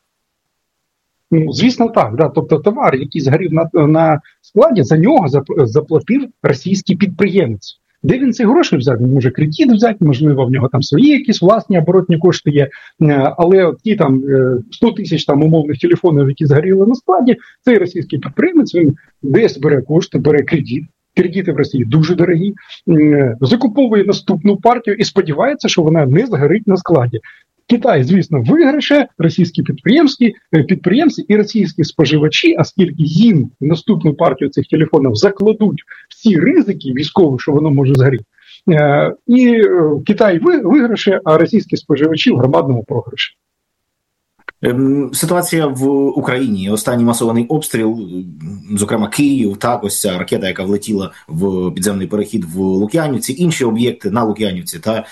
Ну, звісно, так. Да. Тобто товар, який згорів на, на складі, за нього заплатив російський підприємець. Де він ці гроші взяв? Він може кредит взяти, можливо, в нього там свої якісь власні оборотні кошти є. Але ті там сто тисяч там умовних телефонів, які згоріли на складі, цей російський підприємець, він десь бере кошти, бере кредит. Кредити в Росії дуже дорогі, закуповує наступну партію і сподівається, що вона не згорить на складі. Китай, звісно, виграше, російські підприємці, підприємці і російські споживачі, оскільки їм наступну партію цих телефонів закладуть всі ризики військові, що воно може згоріти. І Китай виграше, а російські споживачі в громадному програші. Ситуація в Україні. Останній масований обстріл, зокрема Київ, так, ось ця ракета, яка влетіла в підземний перехід в Лук'янівці, інші об'єкти на Лук'янівці, та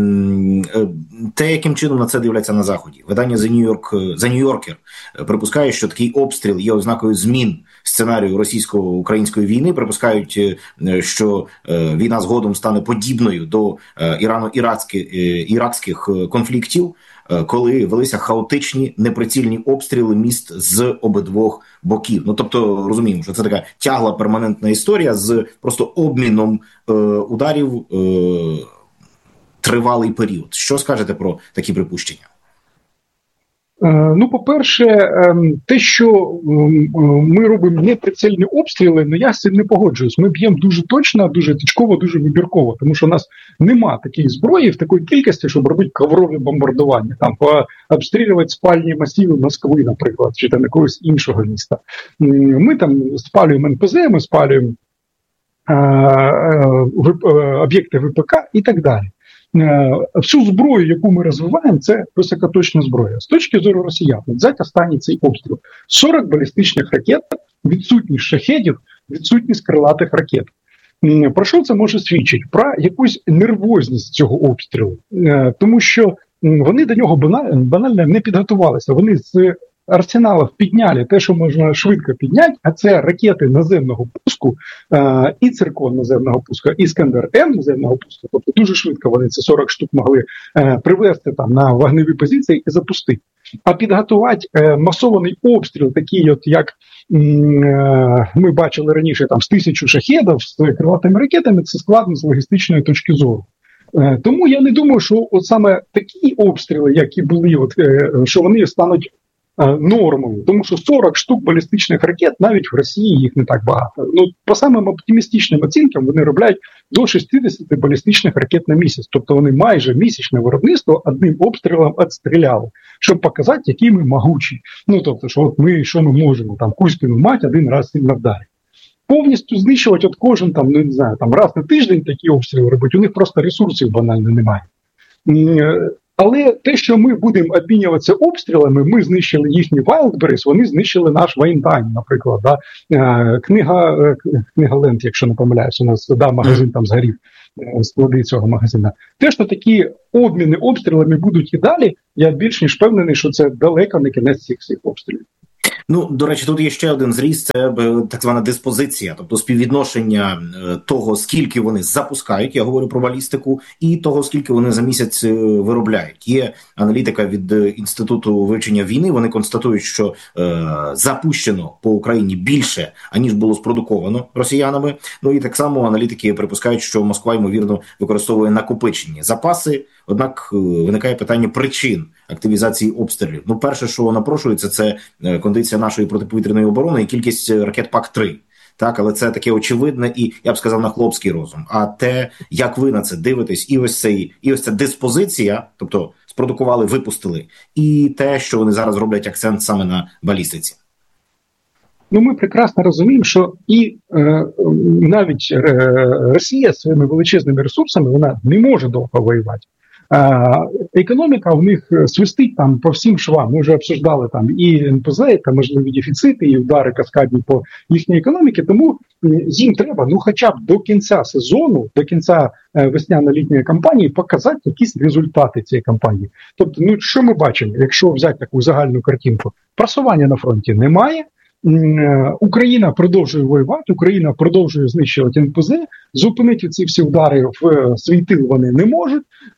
те, яким чином на це дивляться на Заході. Видання The New York, The New Yorker припускає, що такий обстріл є ознакою змін сценарію російсько-української війни, припускають, що війна згодом стане подібною до ірано-іракських конфліктів, коли велися хаотичні, неприцільні обстріли міст з обидвох боків. Ну, тобто, розуміємо, що це така тягла перманентна історія з просто обміном е, ударів е, тривалий період. Що скажете про такі припущення? Ну, по-перше, те, що ми робимо неприцільні обстріли, ну я з цим не погоджуюсь. Ми б'ємо дуже точно, дуже точково, дуже вибірково, тому що у нас нема такої зброї в такій кількості, щоб робити коврові бомбардування, там, обстрілювати спальні масиви Москви, наприклад, чи там якогось іншого міста. Ми там спалюємо ен пе зет, ми спалюємо об'єкти ве пе ка і так далі. Всю зброю, яку ми розвиваємо, це високоточна зброя. З точки зору росіян, взяти останній цей обстріл. сорок балістичних ракет, відсутність шахедів, відсутність крилатих ракет. Про що це може свідчити? Про якусь нервозність цього обстрілу. Тому що вони до нього банально не підготувалися. Вони з арсеналів підняли те, що можна швидко підняти, а це ракети наземного пуску, е, і циркон наземного пуску, і Іскандер-М наземного пуску. Тобто дуже швидко вони ці сорок штук могли е, привезти там на вогневі позиції і запустити. А підготувати е, масований обстріл, такий, от як е, ми бачили раніше, там з тисячу шахедів з крилатими ракетами, це складно з логістичної точки зору. Е, тому я не думаю, що от саме такі обстріли, які були, от, е, що вони стануть нормою, тому що сорок штук балістичних ракет навіть в Росії їх не так багато. Ну, по самим оптимістичним оцінкам вони роблять до шістдесят балістичних ракет на місяць. Тобто вони майже місячне виробництво одним обстрілом відстріляли, щоб показати, які ми могучі. Ну, тобто, що от ми, що ми можемо, там, Кузькину мать один раз сильно вдарити. Повністю знищувати от кожен, там, ну, не знаю, там, раз на тиждень такі обстріли робити, у них просто ресурсів банально немає. Але те, що ми будемо обмінюватися обстрілами, ми знищили їхній Wildberries, вони знищили наш Вайнтайм, наприклад. Да? Книга, книга Ленд, якщо не помиляюсь, у нас да, магазин там згорів, склади цього магазина. Те, що такі обміни обстрілами будуть і далі, я більш ніж впевнений, що це далеко не кінець цих всіх обстрілів. Ну, до речі, тут є ще один зріз, це так звана диспозиція, тобто співвідношення того, скільки вони запускають, я говорю про балістику, і того, скільки вони за місяць виробляють. Є аналітика від Інституту вивчення війни, вони констатують, що е, запущено по Україні більше, аніж було спродуковано росіянами. Ну і так само аналітики припускають, що Москва, ймовірно, використовує накопичені запаси, однак виникає питання причин активізації обстрілів. Ну, перше, що напрошується, це кондиція нашої протиповітряної оборони і кількість ракет пак три. Так, але це таке очевидне і, я б сказав, на хлопський розум. А те, як ви на це дивитесь, і ось цей, і ось ця диспозиція, тобто спродукували, випустили, і те, що вони зараз роблять акцент саме на балістиці. Ну, ми прекрасно розуміємо, що і е, навіть е, Росія своїми величезними ресурсами, вона не може довго воювати. Економіка в них свистить там по всім швам. Ми вже обсуждали там і ен пе зет, там можливі дефіцити, і удари каскадні по їхній економіці. Тому їм треба, ну хоча б до кінця сезону, до кінця весняно-літньої кампанії показати якісь результати цієї кампанії. Тобто, ну що ми бачимо, якщо взяти таку загальну картинку? Просування на фронті немає. Україна продовжує воювати, Україна продовжує знищувати ен пе зет, зупинити ці всі удари в свій тил вони не можуть,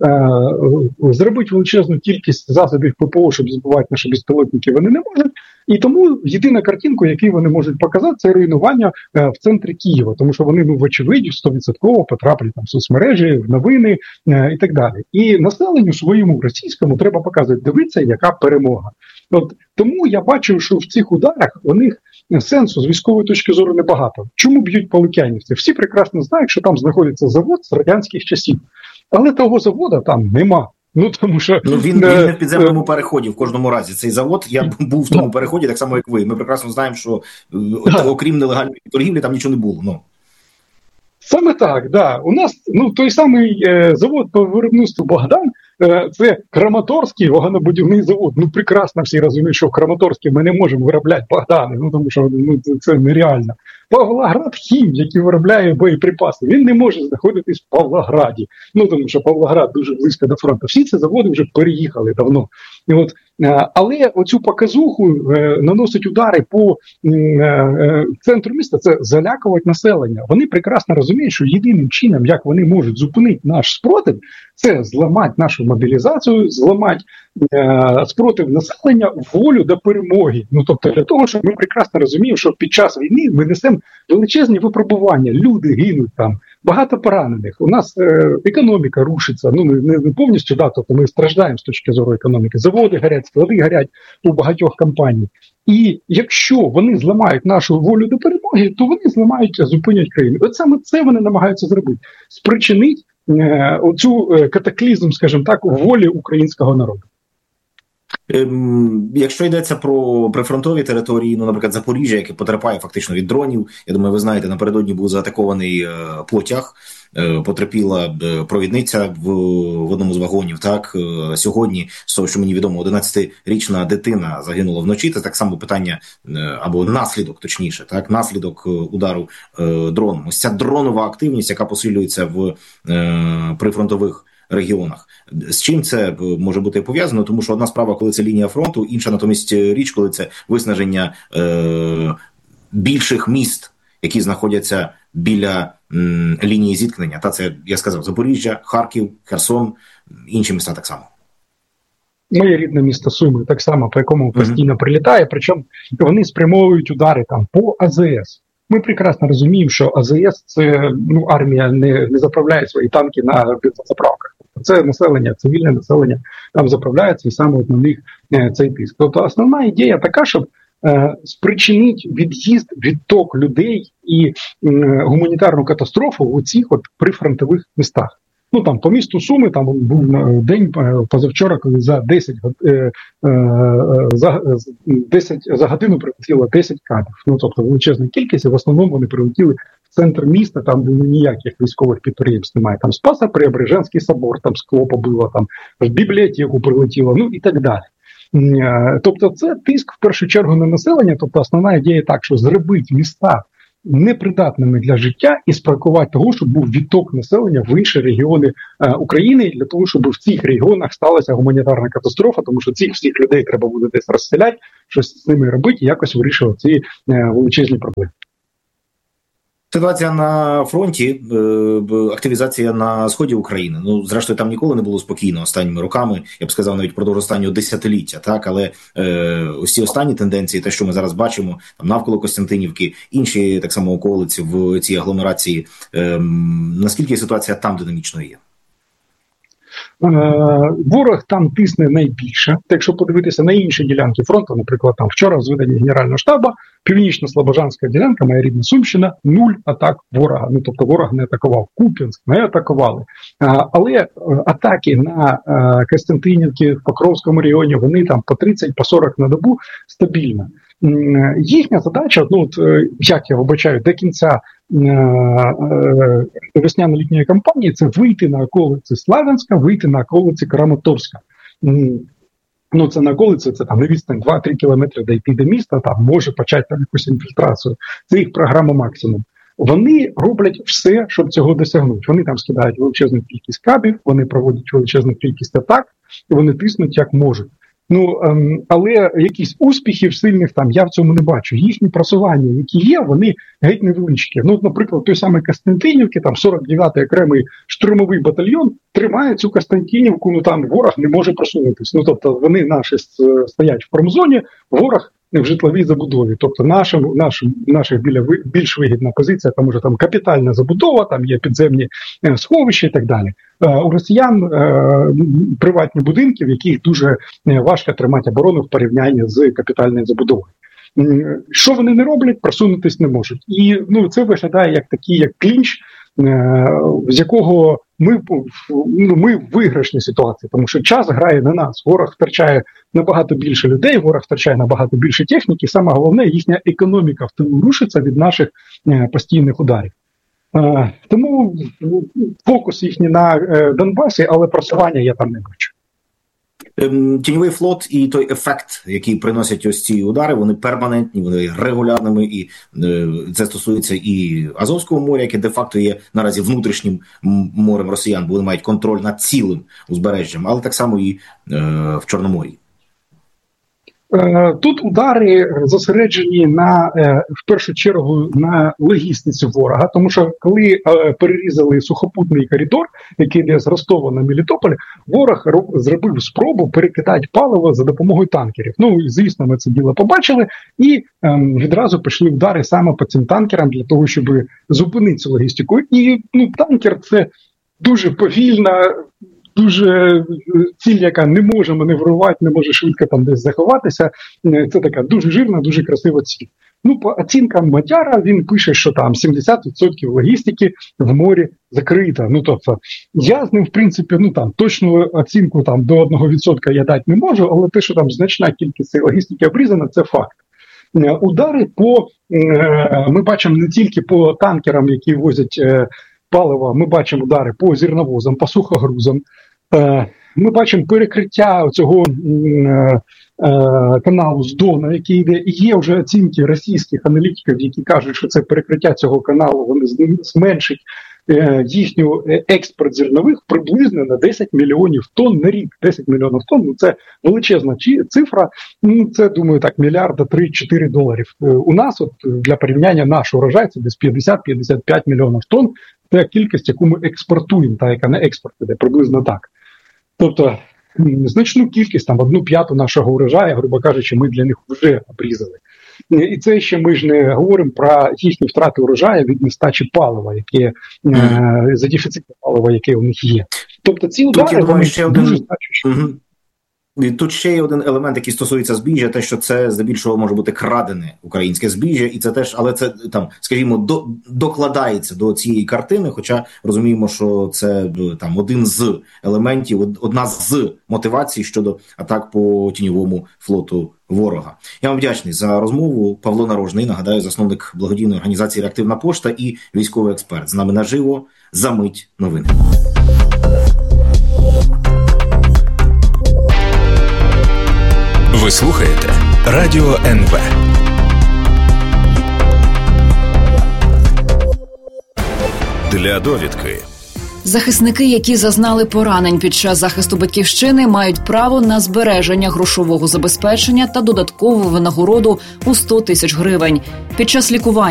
зробити величезну кількість засобів пе пе о, щоб збивати наші безпілотники, вони не можуть. І тому єдина картинка, яку вони можуть показати, це руйнування в центрі Києва, тому що вони, ну, вочевидь, сто відсотків потраплять там в соцмережі, в новини і так далі. І населенню своєму російському треба показувати, дивіться, яка перемога. От тому я бачу, що в цих ударах у них сенсу з військової точки зору небагато. Чому б'ють по Лук'янівці? Всі прекрасно знають, що там знаходиться завод з радянських часів. Але того заводу там нема. Ну, тому що... Ну, він, він не в підземному переході в кожному разі. Цей завод, я був в тому переході, так само, як ви. Ми прекрасно знаємо, що окрім нелегальної торгівлі там нічого не було. Ну. Саме так, да. У нас, ну, той самий е, завод по виробництву «Богдан», е, це Краматорський вагонобудівний завод. Ну, прекрасно всі розуміють, що в Краматорській ми не можемо виробляти «Богдани», ну, тому що ну, це, це нереально. Павлоград Хім, який виробляє боєприпаси, він не може знаходитись в Павлограді. Ну, тому що Павлоград дуже близько до фронту. Всі ці заводи вже переїхали давно. І от, але оцю показуху е, наносить удари по е, е, центру міста, це залякувати населення. Вони прекрасно розуміють, що єдиним чином, як вони можуть зупинити наш спротив, це зламати нашу мобілізацію, зламати е, спротив населення, волю до перемоги. Ну, тобто для того, що ми прекрасно розуміємо, що під час війни ми несемо величезні випробування, люди гинуть там, багато поранених. У нас е, економіка рушиться, ну не, не повністю, да, тобто ми страждаємо з точки зору економіки. Заводи горять, склади горять у багатьох компаній. І якщо вони зламають нашу волю до перемоги, то вони зламають, зупинять країну. От саме це вони намагаються зробити. Спричинить е, оцю е, катаклізм, скажімо так, у волі українського народу. Ем, якщо йдеться про прифронтові території, ну, наприклад, Запоріжжя, яке потерпає фактично від дронів, я думаю, ви знаєте, напередодні був заатакований е, потяг, е, потерпіла е, провідниця в, в одному з вагонів, так, е, сьогодні, з того, що мені відомо, одинадцятирічна дитина загинула вночі, це так само питання, е, або наслідок, точніше, так, наслідок е, удару е, дроном. Ось ця дронова активність, яка посилюється в е, прифронтових регіонах. З чим це може бути пов'язано? Тому що одна справа, коли це лінія фронту, інша натомість річ, коли це виснаження е, більших міст, які знаходяться біля м, лінії зіткнення. Та це, я сказав, Запоріжжя, Харків, Херсон, інші міста так само. моє рідне місто Суми, так само, по якому постійно mm-hmm. прилітає, причому вони спрямовують удари там по А З С. Ми прекрасно розуміємо, що А З С – це, ну, армія не, не заправляє свої танки на бензозаправках. Це населення, цивільне населення там заправляється, і саме от на них е, цей тиск. Тобто основна ідея така, щоб е, спричинити від'їзд, відток людей і е, гуманітарну катастрофу у цих от прифронтових містах. Ну, там, по місту Суми, там був день позавчора, коли за десять, е, е, за, десять, за годину прилетіло десять кабів. Ну, тобто величезна кількість, і в основному вони прилетіли в центр міста, там де ніяких військових підприємств немає. Там Спасо-Преображенський собор, там скло побило, там в бібліотеку прилетіло, ну і так далі. Тобто це тиск в першу чергу на населення, тобто основна ідея так, що зробити міста непридатними для життя і спровокувати того, щоб був відток населення в інші регіони е, України, для того, щоб в цих регіонах сталася гуманітарна катастрофа, тому що цих всіх людей треба буде десь розселяти, щось з ними робити і якось вирішувати ці е, величезні проблеми. Ситуація на фронті, активізація на сході України. Ну, зрештою, там ніколи не було спокійно останніми роками, я б сказав, навіть впродовж останнього десятиліття, так, але е, усі останні тенденції, те, що ми зараз бачимо, там навколо Костянтинівки, інші так само околиці в цій агломерації, е, наскільки ситуація там динамічною є? Ворог там тисне найбільше. Так, якщо подивитися на інші ділянки фронту, наприклад, там вчора в зведенні Генерального штабу, північно-слобожанська ділянка, моя рідна Сумщина, нуль атак ворога. Ну, тобто ворог не атакував. Куп'янськ не атакували. Але атаки на Костянтинівки, в Покровському регіоні, вони там по тридцять, по сорок на добу стабільно. Їхня задача, ну, от, як я вибачаю, до кінця весняно-літньої кампанії, це вийти на околиці Славянська, вийти на околиці Краматорська. Ну, це на околиці, це там на відстань два-три кілометри дійти до міста, там може почати там якусь інфільтрацію. Це їх програма максимум. Вони роблять все, щоб цього досягнути. Вони там скидають величезну кількість кабів, вони проводять величезну кількість атак, і вони тиснуть як можуть. Ну, ем, але якісь успіхів сильних там я в цьому не бачу. Їхні просування, які є, вони геть невеличкі. Ну, наприклад, той самий Костянтинівки, там сорок дев'ятий окремий штурмовий батальйон тримає цю Костянтинівку, ну там ворог не може просунутися. Ну, тобто вони наші стоять в промзоні, ворог в житловій забудові. Тобто наша, наша, наша біля, більш вигідна позиція, тому що там капітальна забудова, там є підземні е, сховища і так далі. Е, у росіян е, приватні будинки, в яких дуже важко тримати оборону в порівнянні з капітальною забудовою. Е, що вони не роблять, просунутись не можуть. І ну, це виглядає як такий, як клінч, е, з якого ми, ну, ми в виграшній ситуації, тому що час грає на нас. Ворог втрачає набагато більше людей, ворог втрачає набагато більше техніки. Саме головне, їхня економіка в тилу рушиться від наших е, постійних ударів. Е, тому фокус їхній на е, Донбасі, але просування я там не бачу. Тіньовий флот і той ефект, який приносять ось ці удари, вони перманентні, вони регулярними, і е, це стосується і Азовського моря, яке де-факто є наразі внутрішнім морем росіян, бо вони мають контроль над цілим узбережжям, але так само і е, в Чорномор'ї. Тут удари зосереджені на, в першу чергу, на логістиці ворога, тому що коли перерізали сухопутний коридор, який йде з Ростова на Мелітополь, ворог зробив спробу перекидати паливо за допомогою танкерів. Ну, і, звісно, ми це діло побачили, і ем, відразу пішли удари саме по цим танкерам для того, щоб зупинити цю логістику. І ну, танкер – це дуже повільна, дуже ціль, яка не може маневрувати, не може швидко там десь заховатися. Це така дуже жирна, дуже красива ціль. Ну, по оцінкам Матяра, він пише, що там сімдесят відсотків логістики в морі закрита. Ну, тобто, я з ним, в принципі, ну, там, точну оцінку там, до одного відсотка я дати не можу, але те, що там значна кількість цієї логістики обрізана, це факт. Удари по, ми бачимо не тільки по танкерам, які возять паливо, ми бачимо удари по зерновозам, по сухогрузам. Ми бачимо перекриття цього каналу з Дона, який йде, і є вже оцінки російських аналітиків, які кажуть, що це перекриття цього каналу, вони зменшить їхню експорт зернових приблизно на десять мільйонів тонн на рік. десять мільйонів тонн, ну це величезна цифра, ну це, думаю, так, мільярда три-чотири доларів. У нас, от для порівняння, наш урожай це десь п'ятдесят-п'ятдесят п'ять мільйонів тонн, це кількість, яку ми експортуємо, та яка на експорт іде, приблизно так. Тобто, значну кількість, там одну п'яту нашого урожаю, грубо кажучи, ми для них вже обрізали. І це ще ми ж не говоримо про їхні втрати урожаю від нестачі палива, яке mm. е, за дефіциту палива, яке у них є. Тобто ці удари вони ще дуже один... значущі. Mm-hmm. І тут ще є один елемент, який стосується збіжжя, те, що це здебільшого може бути крадене українське збіжжя, і це теж, але це там, скажімо, до, докладається до цієї картини. Хоча розуміємо, що це там один з елементів, одна з мотивацій щодо атак по тіньовому флоту ворога. Я вам вдячний за розмову. Павло Нарожний, нагадаю, засновник благодійної організації «Реактивна пошта» і військовий експерт. З нами наживо. За мить новини. Ви слухаєте Радіо ен ве. Для довідки. Захисники, які зазнали поранень під час захисту батьківщини, мають право на збереження грошового забезпечення та додаткову винагороду у сто тисяч гривень. Під час лікування